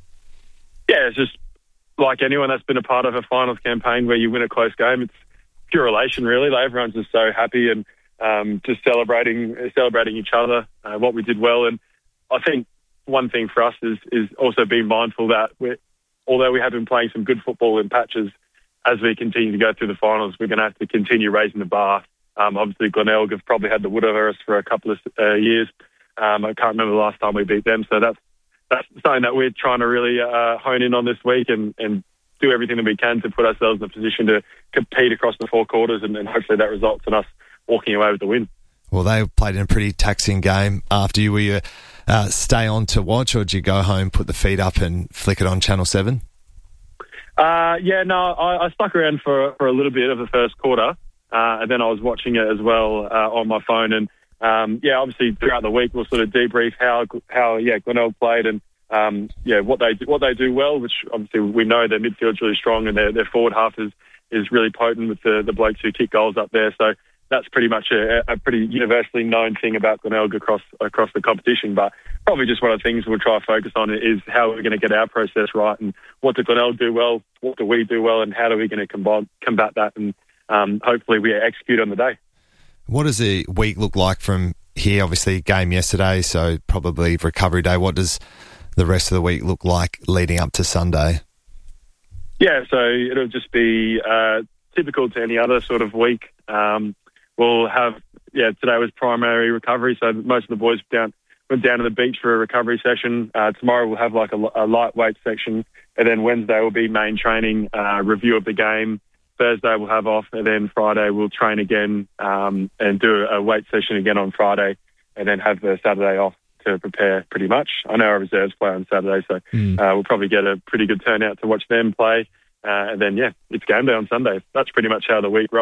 Speaker 6: Yeah, it's just like anyone that's been a part of a finals campaign where you win a close game, it's pure elation, really. Like, everyone's just so happy and um, just celebrating celebrating each other, uh, what we did well. And I think one thing for us is is also being mindful that we're, although we have been playing some good football in patches, as we continue to go through the finals, we're going to have to continue raising the bar. Um, obviously, Glenelg have probably had the wood over us for a couple of uh, years. Um, I can't remember the last time we beat them, so that's that's something that we're trying to really uh, hone in on this week and, and do everything that we can to put ourselves in a position to compete across the four quarters, and, and hopefully that results in us walking away with the win.
Speaker 1: Well, they played in a pretty taxing game after you. Were you uh, stay on to watch, or did you go home, put the feet up and flick it on Channel seven?
Speaker 6: Uh, yeah, no, I, I stuck around for, for a little bit of the first quarter, uh, and then I was watching it as well uh, on my phone. And um, yeah, obviously throughout the week we'll sort of debrief how how yeah Glenelg played and um, yeah what they what they do well. Which obviously we know their midfield's really strong and their their forward half is is really potent with the the blokes who kick goals up there. So that's pretty much a, a pretty universally known thing about Glenelg across across the competition. But probably just one of the things we'll try to focus on is how we're going to get our process right, and what do Glenelg do well, what do we do well, and how are we going to combat, combat that, and um, hopefully we execute on the day.
Speaker 1: What does the week look like from here? Obviously, game yesterday, so probably recovery day. What does the rest of the week look like leading up to Sunday?
Speaker 6: Yeah, so it'll just be uh, typical to any other sort of week. Um, we'll have, yeah, today was primary recovery, so most of the boys down went down to the beach for a recovery session. Uh, tomorrow we'll have like a, a lightweight section, and then Wednesday will be main training, uh, review of the game. Thursday we'll have off, and then Friday we'll train again um, and do a weight session again on Friday, and then have the Saturday off to prepare pretty much. I know our reserves play on Saturday, so mm. uh, we'll probably get a pretty good turnout to watch them play. Uh, and then, yeah, it's game day on Sunday. That's pretty much how the week rolls.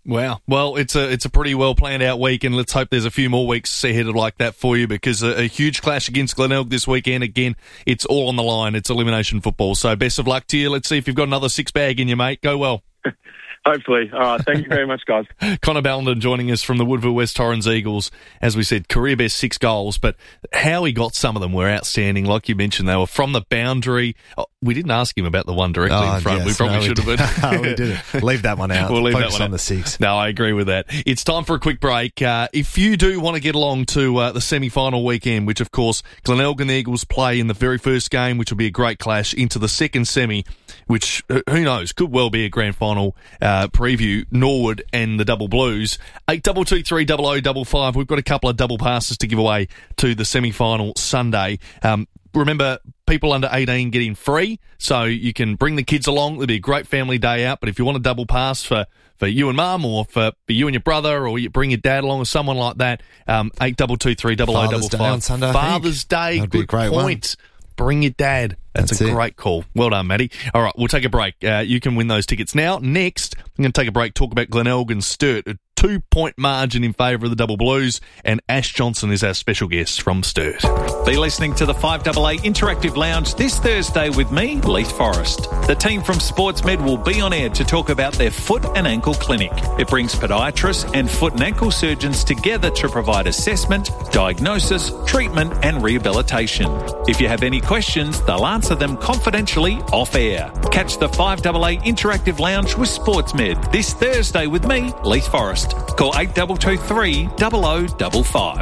Speaker 4: Wow. Well, it's a it's a pretty well planned out week, and let's hope there's a few more weeks ahead like that for you, because a, a huge clash against Glenelg this weekend. Again, it's all on the line. It's elimination football. So best of luck to you. Let's see if you've got another six bag in you, mate. Go well.
Speaker 6: Hopefully. All right. Thank you very much, guys.
Speaker 4: Connor Ballenden joining us from the Woodville West Torrens Eagles. As we said, career best six goals, but how he got some of them were outstanding. Like you mentioned, they were from the boundary. Oh, we didn't ask him about the one directly
Speaker 1: oh,
Speaker 4: in front.
Speaker 1: Yes,
Speaker 4: we probably
Speaker 1: no,
Speaker 4: should
Speaker 1: we
Speaker 4: have.
Speaker 1: no, we didn't. Leave that one out.
Speaker 4: We'll leave
Speaker 1: Focus
Speaker 4: that one
Speaker 1: on
Speaker 4: out.
Speaker 1: the six.
Speaker 4: No, I agree with that. It's time for a quick break. Uh, if you do want to get along to uh, the semi-final weekend, which of course Glenelg and the Eagles play in the very first game, which will be a great clash, into the second semi, which, uh, who knows, could well be a grand final uh, preview, Norwood and the Double Blues. eight two two three double oh double five. We've got a couple of double passes to give away to the semi-final Sunday. Um, remember, people under eighteen get in free, so you can bring the kids along. It'll be a great family day out, but if you want a double pass for, for you and mum, or for, for you and your brother, or you bring your dad along or someone like that, um, eight two two three double oh double five.
Speaker 1: Father's Day on Sunday,
Speaker 4: Father's Day,
Speaker 1: That'd be
Speaker 4: good
Speaker 1: a great
Speaker 4: point. One. Bring your dad. That's, That's a it. great call. Well done, Matty. All right, we'll take a break. Uh, you can win those tickets now. Next, I'm going to take a break, talk about Glenelg and Sturt. A two-point margin in favour of the Double Blues, and Ash Johnson is our special guest from Sturt.
Speaker 7: Be listening to the five A A Interactive Lounge this Thursday with me, Leith Forrest. The team from SportsMed will be on air to talk about their foot and ankle clinic. It brings podiatrists and foot and ankle surgeons together to provide assessment, diagnosis, treatment and rehabilitation. If you have any questions, they'll answer them confidentially off air. Catch the five A A Interactive Lounge with SportsMed this Thursday with me, Leith Forrest. Call eight two two three double oh double five.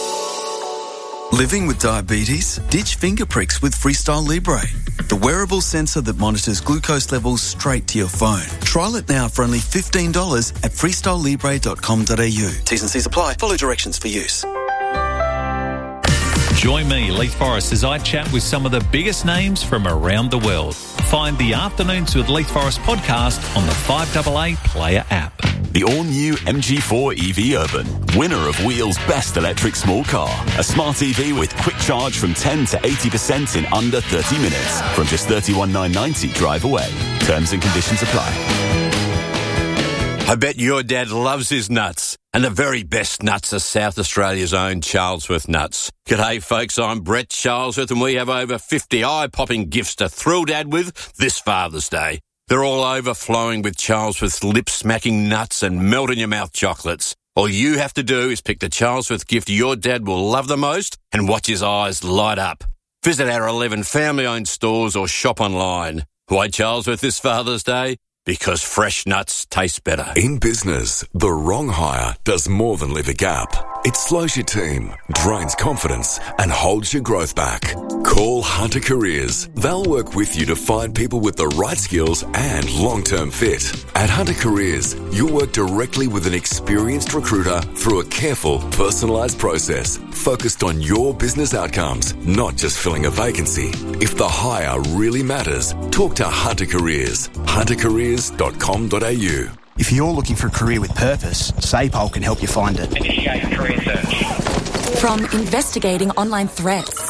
Speaker 8: Living with diabetes? Ditch finger pricks with Freestyle Libre, the wearable sensor that monitors glucose levels straight to your phone. Trial it now for only fifteen dollars at freestyle libre dot com dot a u. T's and C's apply. Follow directions for use.
Speaker 7: Join me, Leith Forrest, as I chat with some of the biggest names from around the world. Find the Afternoons with Leith Forrest podcast on the five A A Player app.
Speaker 23: The all-new M G four E V Urban, winner of Wheel's Best Electric Small Car. A smart E V with quick charge from ten to eighty percent in under thirty minutes. From just thirty-one thousand nine hundred ninety drive away. Terms and conditions apply.
Speaker 24: I bet your dad loves his nuts. And the very best nuts are South Australia's own Charlesworth Nuts. G'day folks, I'm Brett Charlesworth and we have over fifty eye-popping gifts to thrill Dad with this Father's Day. They're all overflowing with Charlesworth's lip-smacking nuts and melt-in-your-mouth chocolates. All you have to do is pick the Charlesworth gift your dad will love the most and watch his eyes light up. Visit our eleven family-owned stores or shop online. Why Charlesworth this Father's Day? Because fresh nuts taste better.
Speaker 21: In business, the wrong hire does more than leave a gap. It slows your team, drains confidence, and holds your growth back. Call Hunter Careers. They'll work with you to find people with the right skills and long-term fit. At Hunter Careers, you'll work directly with an experienced recruiter through a careful, personalised process focused on your business outcomes, not just filling a vacancy. If the hire really matters, talk to Hunter Careers. hunter careers dot com dot a u.
Speaker 25: If you're looking for a career with purpose, SAPOL can help you find it.
Speaker 26: Initiate career search.
Speaker 27: From investigating online threats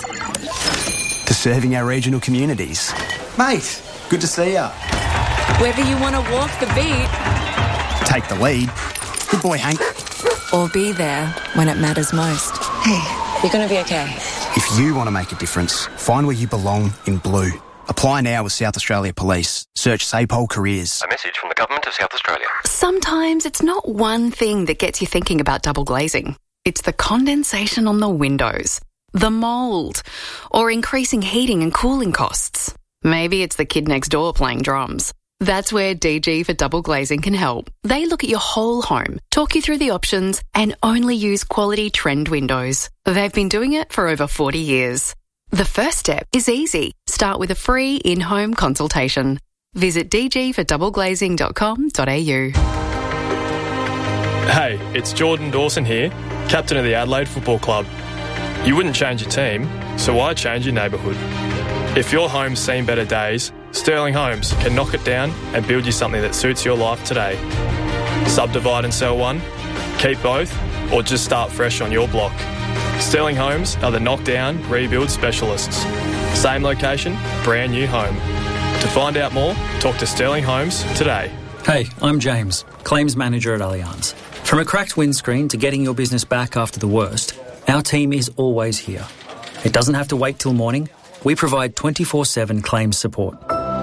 Speaker 25: to serving our regional communities.
Speaker 28: Mate, good to see ya.
Speaker 27: Whether you want to walk the beat,
Speaker 25: take the lead. Good boy, Hank.
Speaker 27: Or be there when it matters most.
Speaker 29: Hey, you're going to be okay.
Speaker 25: If you want to make a difference, find where you belong in blue. Apply now with South Australia Police. Search SAPOL Careers.
Speaker 30: A message from the Government of South Australia.
Speaker 31: Sometimes it's not one thing that gets you thinking about double glazing. It's the condensation on the windows, the mould, or increasing heating and cooling costs. Maybe it's the kid next door playing drums. That's where D G for Double Glazing can help. They look at your whole home, talk you through the options, and only use quality trend windows. They've been doing it for over forty years. The first step is easy. Start with a free in-home consultation. Visit d g for double glazing dot com dot a u.
Speaker 10: Hey, it's Jordan Dawson here, captain of the Adelaide Football Club. You wouldn't change your team, so why change your neighbourhood? If your home's seen better days, Sterling Homes can knock it down and build you something that suits your life today. Subdivide and sell one, keep both, or just start fresh on your block. Sterling Homes are the knockdown, rebuild specialists. Same location, brand new home. To find out more, talk to Sterling Homes today.
Speaker 2: Hey, I'm James, Claims Manager at Allianz. From a cracked windscreen to getting your business back after the worst, our team is always here. It doesn't have to wait till morning. We provide twenty-four seven claims support.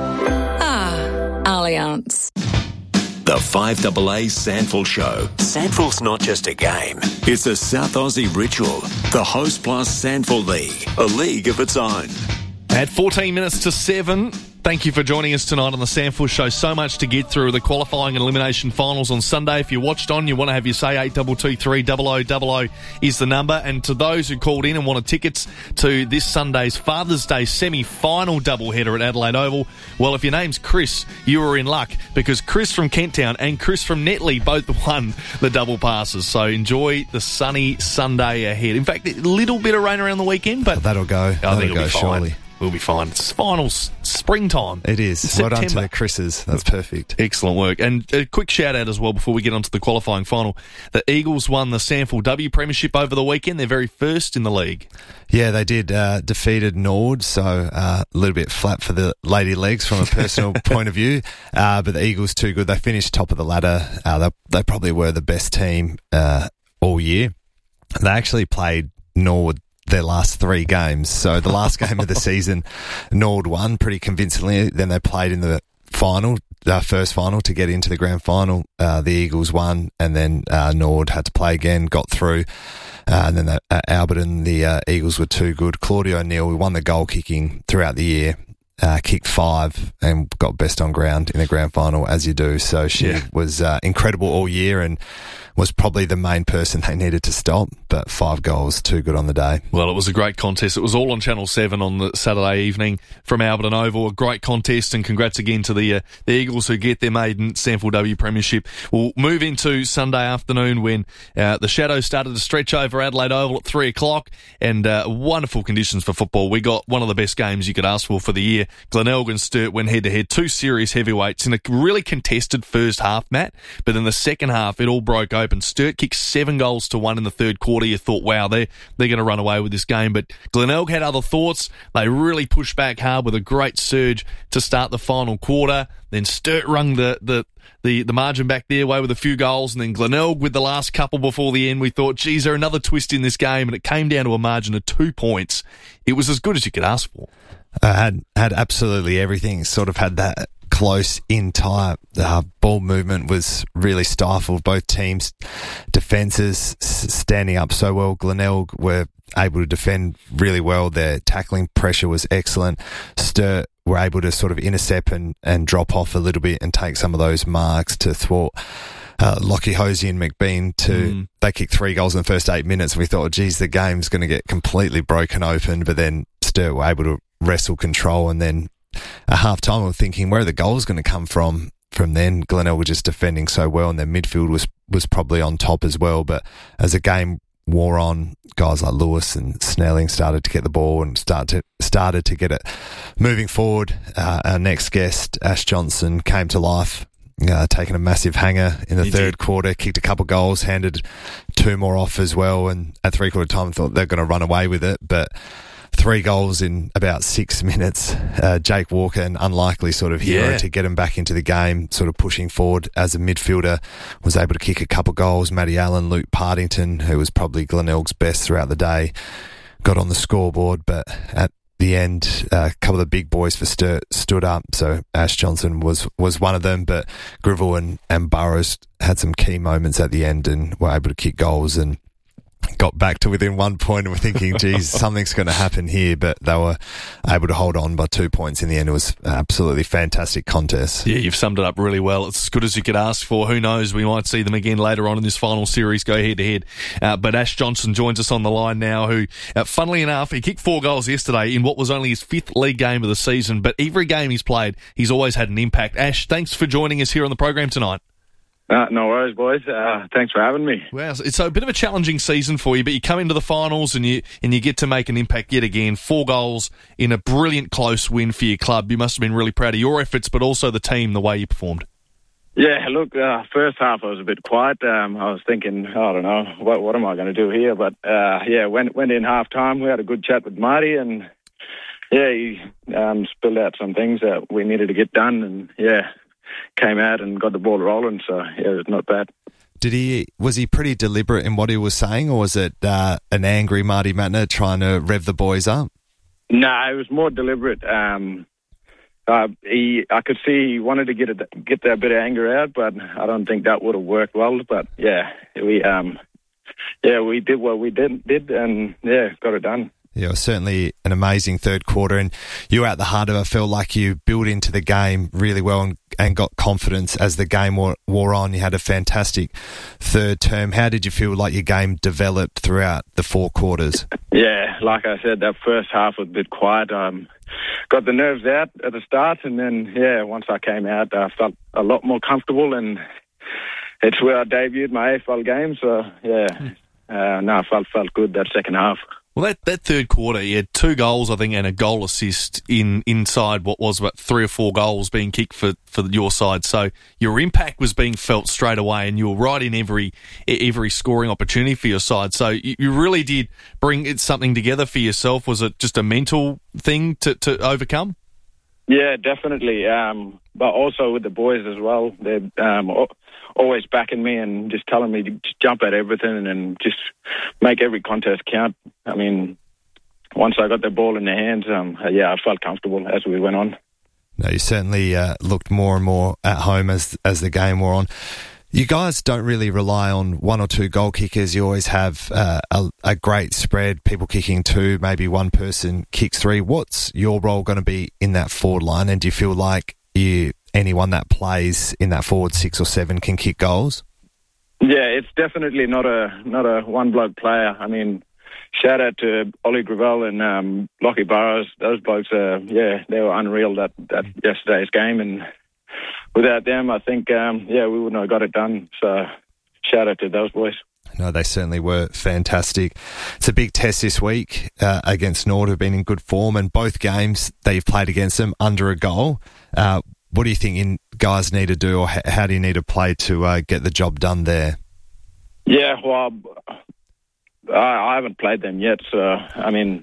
Speaker 27: Ah, Allianz.
Speaker 5: The five A A Sandful Show. Sandful's not just a game. It's a South Aussie ritual. The Host Plus Sandful League. A league of its own.
Speaker 4: At fourteen minutes to seven, thank you for joining us tonight on the Sandful Show. So much to get through. The qualifying and elimination finals on Sunday. If you watched on, you want to have your say, eight two two three double oh double oh is the number. And to those who called in and wanted tickets to this Sunday's Father's Day semi-final doubleheader at Adelaide Oval, well, if your name's Chris, you are in luck, because Chris from Kent Town and Chris from Netley both won the double passes. So enjoy the sunny Sunday ahead. In fact, a little bit of rain around the weekend, but
Speaker 1: oh, that'll go.
Speaker 4: I
Speaker 1: that'll
Speaker 4: think it'll
Speaker 1: go
Speaker 4: be fine.
Speaker 1: surely.
Speaker 4: We'll be fine. It's finals, springtime.
Speaker 1: It is.
Speaker 4: September.
Speaker 1: Well done to the Chris's. That's perfect.
Speaker 4: Excellent work. And a quick shout out as well before we get on to the qualifying final. The Eagles won the Sandful W Premiership over the weekend. They're very first in the league.
Speaker 1: Yeah, they did. Uh, defeated Nord, so uh, a little bit flat for the Lady Legs from a personal point of view. Uh, but the Eagles too good. They finished top of the ladder. Uh, they, they probably were the best team uh, all year. They actually played Nord their last three games. So the last game of the season, Nord won pretty convincingly. Then they played in the final, uh, first final to get into the grand final. Uh, the Eagles won, and then uh, Nord had to play again, got through. Uh, and then the, uh, Alberton, the uh, Eagles were too good. Claudia O'Neill, we won the goal kicking throughout the year. Uh, kicked five and got best on ground in the grand final, as you do. So she
Speaker 4: Yeah.
Speaker 1: was uh, incredible all year and was probably the main person they needed to stop, but five goals, too good on the day.
Speaker 4: Well, it was a great contest. It was all on Channel seven on the Saturday evening from Alberton Oval. A great contest, and congrats again to the uh, the Eagles who get their maiden Sandful W Premiership. We'll move into Sunday afternoon when uh, the shadows started to stretch over Adelaide Oval at three o'clock, and uh, wonderful conditions for football. We got one of the best games you could ask for for the year. Glenelg and Sturt went head-to-head, two serious heavyweights in a really contested first half, Matt, but in the second half, it all broke open. Sturt kicked seven goals to one in the third quarter. You thought, wow, they're, they're going to run away with this game, but Glenelg had other thoughts. They really pushed back hard with a great surge to start the final quarter. Then Sturt rung the, the, the, the margin back their way with a few goals, and then Glenelg with the last couple before the end. We thought, geez, there another twist in this game, and it came down to a margin of two points. It was as good as you could ask for.
Speaker 1: Uh, had had absolutely everything. Sort of had that close in tight. The uh, ball movement was really stifled. Both teams' defences s- standing up so well. Glenelg were able to defend really well. Their tackling pressure was excellent. Sturt were able to sort of intercept and, and drop off a little bit and take some of those marks to thwart Uh, Lockie Hosey and McBean to, mm. they kicked three goals in the first eight minutes. We thought, geez, the game's going to get completely broken open, but then Sturt were able to wrestle control, and then at half time we were thinking, where are the goals going to come from? From then, Glenelg were just defending so well, and their midfield was, was probably on top as well. But as the game wore on, guys like Lewis and Snelling started to get the ball and start to, started to get it moving forward. Uh, our next guest, Ash Johnson, came to life. Uh, taking a massive hanger in the he third did. quarter, kicked a couple goals, handed two more off as well, and at three quarter time thought they're going to run away with it, but three goals in about six minutes. Uh, Jake Walker, an unlikely sort of hero
Speaker 4: yeah.
Speaker 1: to get him back into the game, sort of pushing forward as a midfielder, was able to kick a couple goals. Matty Allen, Luke Partington, who was probably Glenelg's best throughout the day, got on the scoreboard, but at the end, uh, a couple of the big boys for Sturt stood up. So Ash Johnson was, was one of them, but Grivell and, and Burrows had some key moments at the end and were able to kick goals and got back to within one point, and we're thinking, geez, something's going to happen here, but they were able to hold on by two points in the end. It was an absolutely fantastic contest.
Speaker 4: Yeah, you've summed it up really well. It's as good as you could ask for. Who knows, we might see them again later on in this final series, go head to head. Uh, but Ash Johnson joins us on the line now, who, uh, funnily enough, he kicked four goals yesterday in what was only his fifth league game of the season, but every game he's played, he's always had an impact. Ash, thanks for joining us here on the program tonight.
Speaker 3: Uh, no worries, boys. Uh, thanks for having me.
Speaker 4: Wow, it's a bit of a challenging season for you, but you come into the finals and you and you get to make an impact yet again. Four goals in a brilliant close win for your club. You must have been really proud of your efforts, but also the team, the way you performed.
Speaker 3: Yeah, look, uh, first half I was a bit quiet. Um, I was thinking, I don't know, what what am I going to do here? But uh, yeah, went went in half time. We had a good chat with Marty, and yeah, he um, spilled out some things that we needed to get done, and yeah. came out and got the ball rolling. So yeah, it was not bad.
Speaker 1: Did he? Was he pretty deliberate in what he was saying, or was it uh, an angry Marty Mattner trying to rev the boys up?
Speaker 3: No, it was more deliberate. Um, uh, he, I could see he wanted to get it, get that bit of anger out, but I don't think that would have worked well. But yeah, we um, yeah we did what we did did, and yeah, got it done.
Speaker 1: Yeah, it was certainly an amazing third quarter, and you were at the heart of it. I felt like you built into the game really well and, and got confidence as the game wore, wore on. You had a fantastic third term. How did you feel like your game developed throughout the four quarters?
Speaker 3: Yeah, like I said, that first half was a bit quiet. Um, got the nerves out at the start, and then, yeah, once I came out, I felt a lot more comfortable, and it's where I debuted my A F L game, so, yeah, uh, no, I felt, felt good that second half.
Speaker 4: Well, that, that third quarter, you had two goals, I think, and a goal assist in inside what was about three or four goals being kicked for, for your side. So your impact was being felt straight away, and you were right in every every scoring opportunity for your side. So you, you really did bring it, something together for yourself. Was it just a mental thing to, to overcome?
Speaker 3: Yeah, definitely. Um, but also with the boys as well. They're um, always backing me and just telling me to just jump at everything and just make every contest count. I mean, once I got the ball in their hands, um, yeah, I felt comfortable as we went on.
Speaker 1: No, you certainly uh, looked more and more at home as as the game wore on. You guys don't really rely on one or two goal kickers. You always have uh, a, a great spread, people kicking two, maybe one person kicks three. What's your role going to be in that forward line? And do you feel like you anyone that plays in that forward six or seven can kick goals?
Speaker 3: Yeah, it's definitely not a not a one bloke player. I mean, shout out to Ollie Gravel and um, Lockie Burrows. Those blokes, uh, yeah, they were unreal that, that yesterday's game, and without them, I think, um, yeah, we wouldn't have got it done. So shout out to those boys.
Speaker 1: No, they certainly were fantastic. It's a big test this week uh, against Nord, who've been in good form, and both games that you've played against them under a goal. Uh, what do you think in, guys need to do, or ha- how do you need to play to uh, get the job done there?
Speaker 3: Yeah, well, I, I haven't played them yet, so, I mean,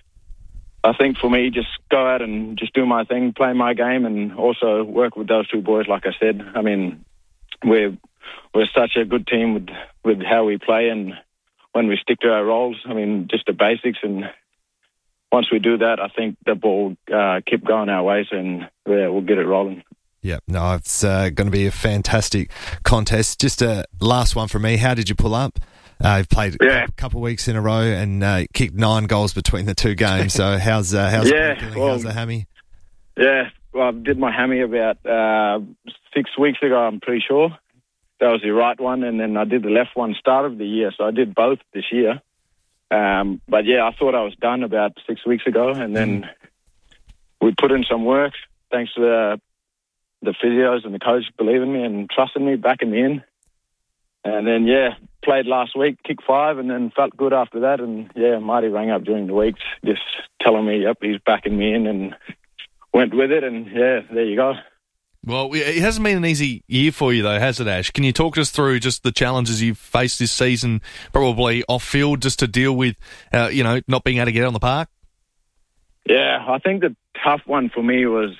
Speaker 3: I think for me, just go out and just do my thing, play my game, and also work with those two boys, like I said. I mean, we're we're such a good team with, with how we play, and when we stick to our roles, I mean, just the basics, and once we do that, I think the ball uh, keep going our ways, and yeah, we'll get it rolling.
Speaker 1: Yeah, no, it's uh, going to be a fantastic contest. Just a last one for me. How did you pull up? Uh, you've played
Speaker 3: yeah.
Speaker 1: a couple of weeks in a row and uh, kicked nine goals between the two games. So how's uh, how's
Speaker 3: yeah,
Speaker 1: it feeling?
Speaker 3: well,
Speaker 1: How's the hammy?
Speaker 3: Yeah, well, I did my hammy about uh, six weeks ago, I'm pretty sure. That was the right one, and then I did the left one start of the year, so I did both this year. Um, but yeah, I thought I was done about six weeks ago, and then mm. we put in some work, thanks to the, the physios and the coach believing me and trusting me, backing me in. And then, yeah, played last week, kicked five, and then felt good after that. And, yeah, Marty rang up during the weeks just telling me, yep, he's backing me in, and went with it. And, yeah, there you go.
Speaker 4: Well, it hasn't been an easy year for you, though, has it, Ash? Can you talk us through just the challenges you've faced this season, probably off-field, just to deal with, uh, you know, not being able to get on the park?
Speaker 3: Yeah, I think the tough one for me was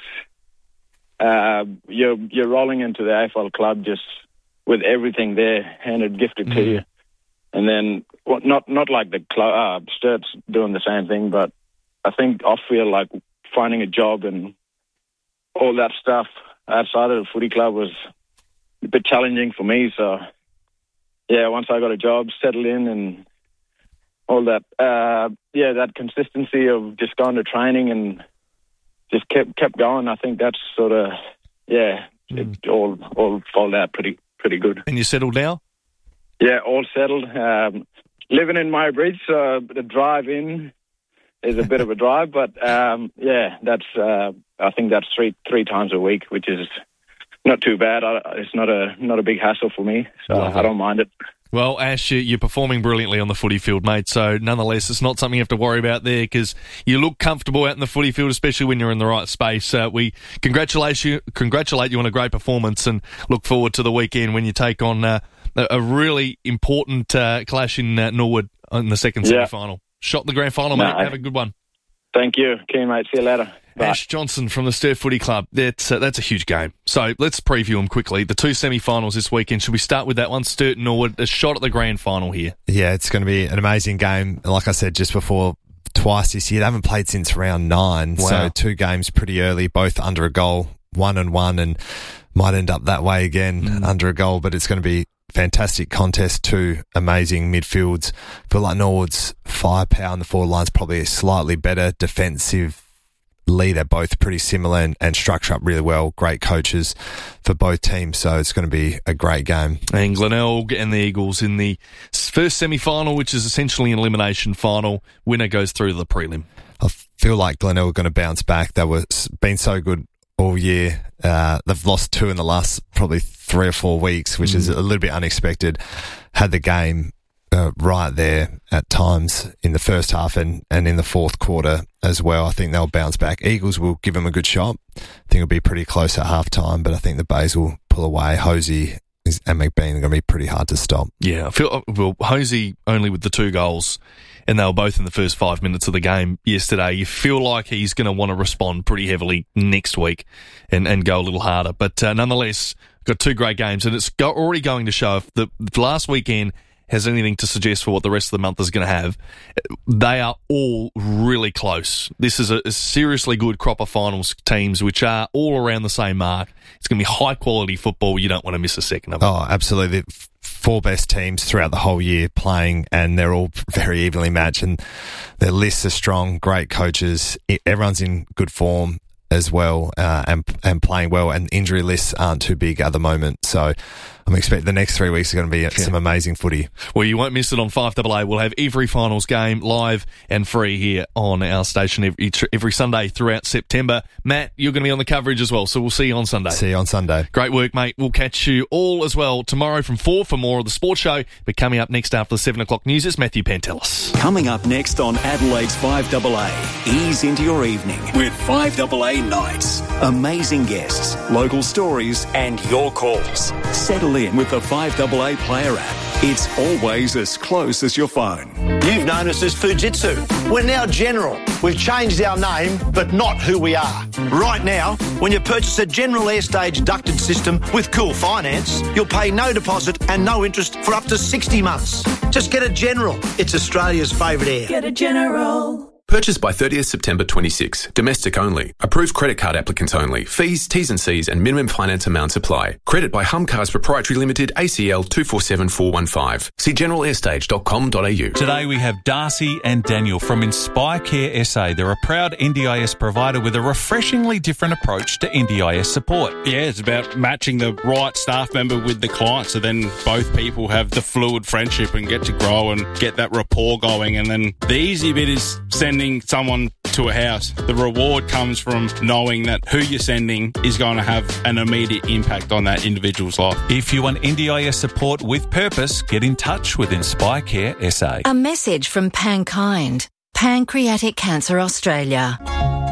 Speaker 3: uh, you're, you're rolling into the A F L club just with everything there handed, gifted mm. to you. And then, well, not not like the cl- uh, Sturt's doing the same thing, but I think off-field, like finding a job and all that stuff outside of the footy club was a bit challenging for me. So, yeah, once I got a job, settled in and all that, uh, yeah, that consistency of just going to training and just kept kept going, I think that's sort of, yeah, mm. it all, all folded out pretty pretty good.
Speaker 4: And you settled now?
Speaker 3: Yeah, all settled. Um, living in My Bridge, so the drive in is a bit of a drive, but um, yeah, that's uh, I think that's three three times a week, which is not too bad. I, it's not a not a big hassle for me, so Love I it. don't mind it.
Speaker 4: Well, Ash, you're performing brilliantly on the footy field, mate, so nonetheless, it's not something you have to worry about there because you look comfortable out in the footy field, especially when you're in the right space. Uh, we congratulate you, congratulate you on a great performance and look forward to the weekend when you take on uh, a really important uh, clash in uh, Norwood in the second
Speaker 3: yeah.
Speaker 4: semi-final. Shot in the grand final, mate.
Speaker 3: No,
Speaker 4: have a good one.
Speaker 3: Thank you. Keen, mate. See you later.
Speaker 4: Ash Johnson from the Sturt Footy Club. That's, uh, that's a huge game. So let's preview them quickly. The two semi-finals this weekend. Should we start with that one? Sturt and Norwood, a shot at the grand final here.
Speaker 1: Yeah, it's going to be an amazing game. Like I said just before, twice this year. They haven't played since round nine.
Speaker 4: Wow.
Speaker 1: So two games pretty early, both under a goal, one and one, and might end up that way again, mm. under a goal. But it's going to be fantastic contest, two amazing midfields. I feel like Norwood's firepower on the forward line's probably slightly better defensive. They're both pretty similar and, and structure up really well. Great coaches for both teams, so it's going to be a great game.
Speaker 4: And Glenelg and the Eagles in the first semi-final, which is essentially an elimination final. Winner goes through to the prelim.
Speaker 1: I feel like Glenelg are going to bounce back. They were been so good all year. Uh, they've lost two in the last probably three or four weeks, which mm. is a little bit unexpected. Had the game Uh, right there at times in the first half and, and in the fourth quarter as well. I think they'll bounce back. Eagles will give them a good shot. I think it'll be pretty close at half time, but I think the Bays will pull away. Hosey is, and McBean are going to be pretty hard to stop.
Speaker 4: Yeah, I feel well, Hosey only with the two goals, and they were both in the first five minutes of the game yesterday. You feel like he's going to want to respond pretty heavily next week and, and go a little harder. But uh, nonetheless, got two great games, and it's go- already going to show if the, the last weekend has anything to suggest for what the rest of the month is going to have. They are all really close. This is a, a seriously good crop of finals teams, which are all around the same mark. It's going to be high-quality football. You don't want to miss a second of it.
Speaker 1: Oh, absolutely. Four best teams throughout the whole year playing, and they're all very evenly matched, and their lists are strong, great coaches. Everyone's in good form as well, uh, and and playing well, and injury lists aren't too big at the moment. So I'm expecting the next three weeks are going to be yeah. some amazing footy.
Speaker 4: Well, you won't miss it on five A A. We'll have every finals game live and free here on our station every, every Sunday throughout September. Matt, you're going to be on the coverage as well, so we'll see you on Sunday.
Speaker 1: See you on Sunday.
Speaker 4: Great work, mate. We'll catch you all as well tomorrow from four for more of the Sports Show. But coming up next after the seven o'clock news is Matthew Pantelis.
Speaker 5: Coming up next on Adelaide's five A A, ease into your evening with five A A Nights. Amazing guests, local stories and your calls. Settle in with the five A A Player app. It's always as close as your phone.
Speaker 9: You've known us as Fujitsu. We're now General. We've changed our name, but not who we are. Right now, when you purchase a General Airstage ducted system with Cool Finance, you'll pay no deposit and no interest for up to sixty months. Just get a General. It's Australia's favourite air.
Speaker 11: Get a General.
Speaker 12: Purchased by thirtieth September twenty-six. Domestic only. Approved credit card applicants only. Fees, T's and C's and minimum finance amounts apply. Credit by Humcars Proprietary Limited, A C L two four seven four one five. See general airstage dot com dot a u.
Speaker 7: Today we have Darcy and Daniel from Inspire Care S A. They're a proud N D I S provider with a refreshingly different approach to N D I S support.
Speaker 13: Yeah, it's about matching the right staff member with the client, so then both people have the fluid friendship and get to grow and get that rapport going. And then the easy bit is sending someone to a house. The reward comes from knowing that who you're sending is going to have an immediate impact on that individual's life.
Speaker 7: If you want N D I S support with purpose, get in touch with Inspire Care S A.
Speaker 20: A message from Pankind, Pancreatic Cancer Australia.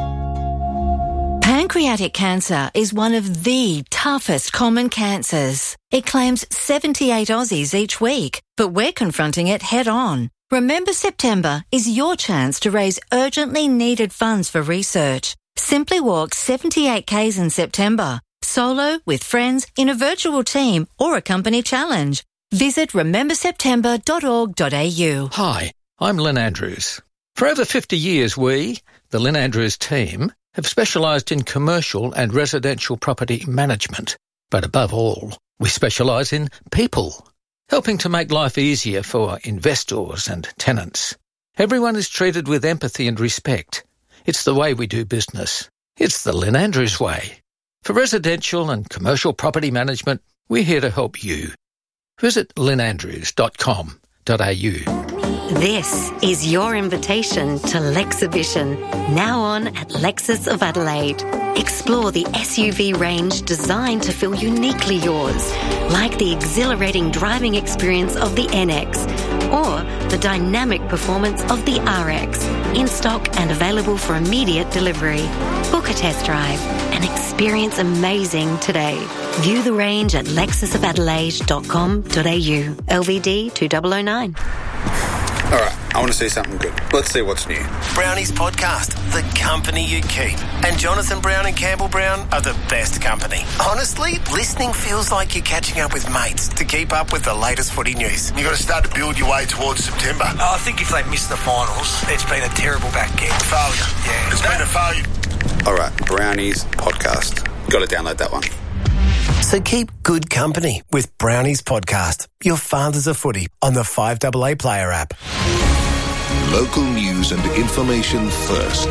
Speaker 20: Pancreatic cancer is one of the toughest common cancers. It claims seventy-eight Aussies each week, but we're confronting it head on. Remember September is your chance to raise urgently needed funds for research. Simply walk seventy-eight kays in September, solo, with friends, in a virtual team or a company challenge. Visit remember september dot org dot a u.
Speaker 14: Hi, I'm Lynn Andrews. For over fifty years we, the Lynn Andrews team, have specialised in commercial and residential property management. But above all, we specialise in people, helping to make life easier for investors and tenants. Everyone is treated with empathy and respect. It's the way we do business. It's the Lynn Andrews way. For residential and commercial property management, we're here to help you. Visit lynn andrews dot com dot a u.
Speaker 15: This is your invitation to Lexhibition, now on at Lexus of Adelaide. Explore the S U V range designed to feel uniquely yours, like the exhilarating driving experience of the N X or the dynamic performance of the R X, in stock and available for immediate delivery. Book a test drive and experience amazing today. View the range at lexus of adelaide dot com dot a u. L V D two thousand nine.
Speaker 16: All right,
Speaker 6: I want to see something good. Let's see what's new.
Speaker 8: Brownies Podcast, the company you keep. And Jonathan Brown and Campbell Brown are the best company. Honestly, listening feels like you're catching up with mates to keep up with the latest footy news.
Speaker 11: You've got to start to build your way towards September.
Speaker 16: Oh, I think if they miss the finals, it's been a terrible back end.
Speaker 11: Failure.
Speaker 16: Yeah.
Speaker 11: It's been a failure.
Speaker 6: All right, Brownies Podcast. Got to download that one.
Speaker 8: So keep good company with Brownies Podcast, your fathers of footy, on the five A A Player app.
Speaker 21: Local news and information first.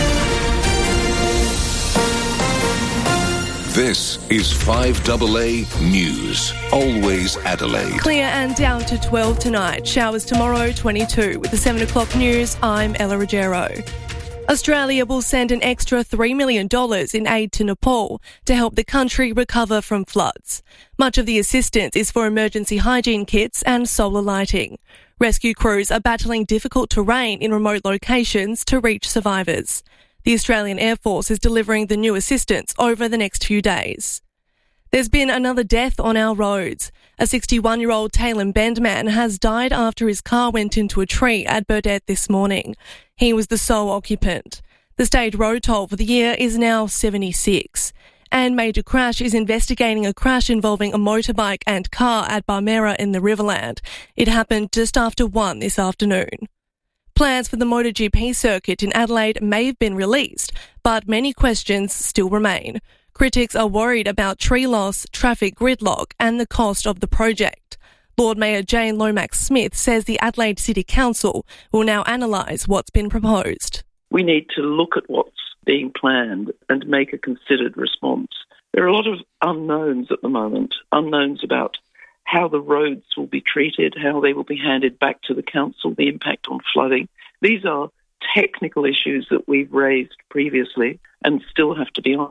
Speaker 21: This is five A A News. Always Adelaide.
Speaker 17: Clear and down to twelve tonight. Showers tomorrow, twenty-two. With the seven o'clock news, I'm Ella Ruggiero. Australia will send an extra three million dollars in aid to Nepal to help the country recover from floods. Much of the assistance is for emergency hygiene kits and solar lighting. Rescue crews are battling difficult terrain in remote locations to reach survivors. The Australian Air Force is delivering the new assistance over the next few days. There's been another death on our roads. A sixty-one-year-old Tailem Bend man has died after his car went into a tree at Burdett this morning. He was the sole occupant. The state road toll for the year is now seventy-six. And Major Crash is investigating a crash involving a motorbike and car at Barmera in the Riverland. It happened just after one this afternoon. Plans for the MotoGP circuit in Adelaide may have been released, but many questions still remain. Critics are worried about tree loss, traffic gridlock and the cost of the project. Lord Mayor Jane Lomax-Smith says the Adelaide City Council will now analyse what's been proposed.
Speaker 18: We need to look at what's being planned and make a considered response. There are a lot of unknowns at the moment, unknowns about how the roads will be treated, how they will be handed back to the council, the impact on flooding. These are technical issues that we've raised previously and still have to be answered.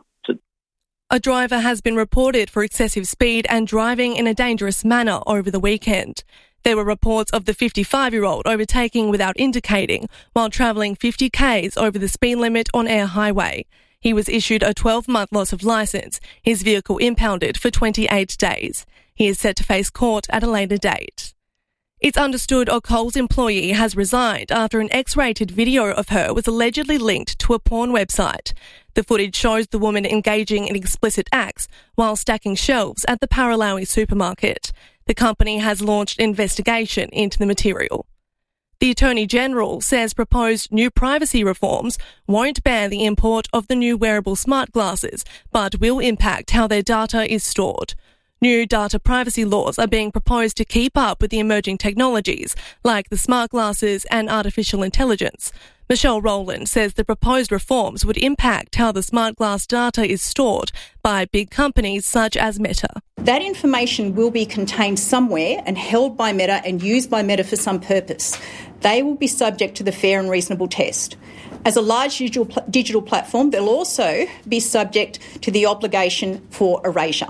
Speaker 17: A driver has been reported for excessive speed and driving in a dangerous manner over the weekend. There were reports of the fifty-five-year-old overtaking without indicating while travelling fifty kays over the speed limit on Eyre Highway. He was issued a twelve-month loss of licence, his vehicle impounded for twenty-eight days. He is set to face court at a later date. It's understood a Coles employee has resigned after an X-rated video of her was allegedly linked to a porn website. The footage shows the woman engaging in explicit acts while stacking shelves at the Paralawi supermarket. The company has launched an investigation into the material. The Attorney-General says proposed new privacy reforms won't ban the import of the new wearable smart glasses, but will impact how their data is stored. New data privacy laws are being proposed to keep up with the emerging technologies, like the smart glasses and artificial intelligence. Michelle Rowland says the proposed reforms would impact how the smart glass data is stored by big companies such as Meta.
Speaker 19: That information will be contained somewhere and held by Meta and used by Meta for some purpose. They will be subject to the fair and reasonable test. As a large digital, digital platform, they'll also be subject to the obligation for erasure.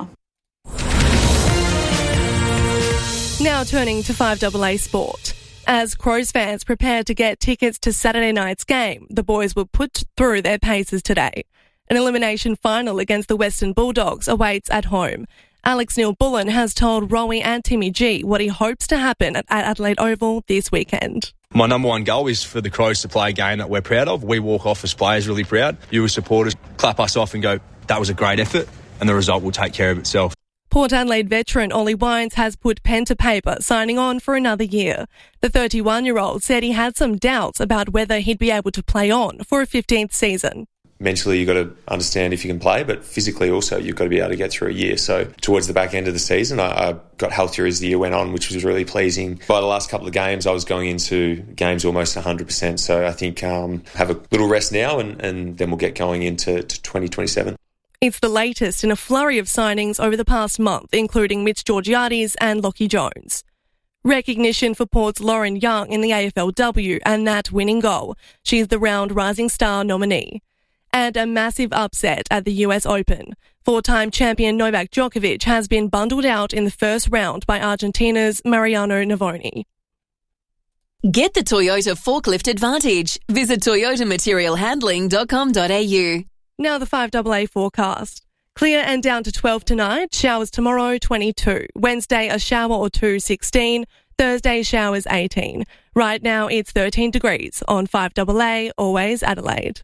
Speaker 17: Now turning to five A A Sport. As Crows fans prepare to get tickets to Saturday night's game, the boys were put through their paces today. An elimination final against the Western Bulldogs awaits at home. Alex Neil-Bullen has told Rowie and Timmy G what he hopes to happen at Adelaide Oval this weekend.
Speaker 22: My number one goal is for the Crows to play a game that we're proud of. We walk off as players really proud. You as supporters clap us off and go, that was a great effort, and the result will take care of itself.
Speaker 17: Port Adelaide veteran Ollie Wines has put pen to paper, signing on for another year. The thirty-one-year-old said he had some doubts about whether he'd be able to play on for a fifteenth season.
Speaker 23: Mentally, you've got to understand if you can play, but physically also you've got to be able to get through a year. So towards the back end of the season, I, I got healthier as the year went on, which was really pleasing. By the last couple of games, I was going into games almost one hundred percent. So I think um, have a little rest now and, and then we'll get going into to twenty twenty-seven.
Speaker 17: It's the latest in a flurry of signings over the past month, including Mitch Georgiades and Lockie Jones. Recognition for Port's Lauren Young in the A F L W and that winning goal. She's the round Rising Star nominee. And a massive upset at the U S Open. Four-time champion Novak Djokovic has been bundled out in the first round by Argentina's Mariano Navoni.
Speaker 27: Get the Toyota Forklift Advantage. Visit toyota material handling dot com dot a u.
Speaker 17: Now the five A A forecast. Clear and down to twelve tonight. Showers tomorrow, twenty-two. Wednesday, a shower or two, sixteen. Thursday showers eighteen. Right now it's thirteen degrees on five A A, always Adelaide.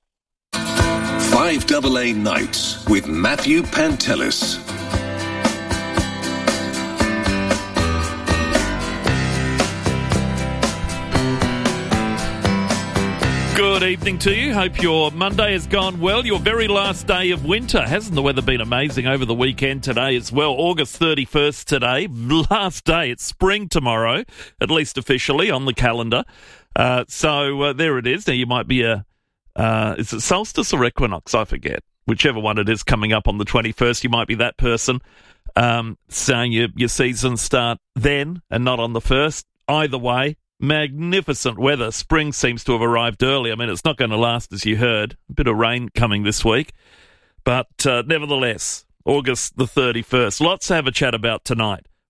Speaker 1: five A A Nights with Matthew Pantelis.
Speaker 4: Good evening to you. Hope your Monday has gone well. Your very last day of winter. Hasn't the weather been amazing over the weekend today as well? August thirty-first today. Last day. It's spring tomorrow, at least officially on the calendar. Uh, so uh, there it is. Now you might be a, uh, is it solstice or equinox? I forget. Whichever one it is coming up on the twenty-first, you might be that person um, saying your, your season start then and not on the first. Either way, magnificent weather. Spring seems to have arrived early. I mean, it's not going to last, as you heard. A bit of rain coming this week. But uh, nevertheless, August the thirty-first. Lots to have a chat about tonight.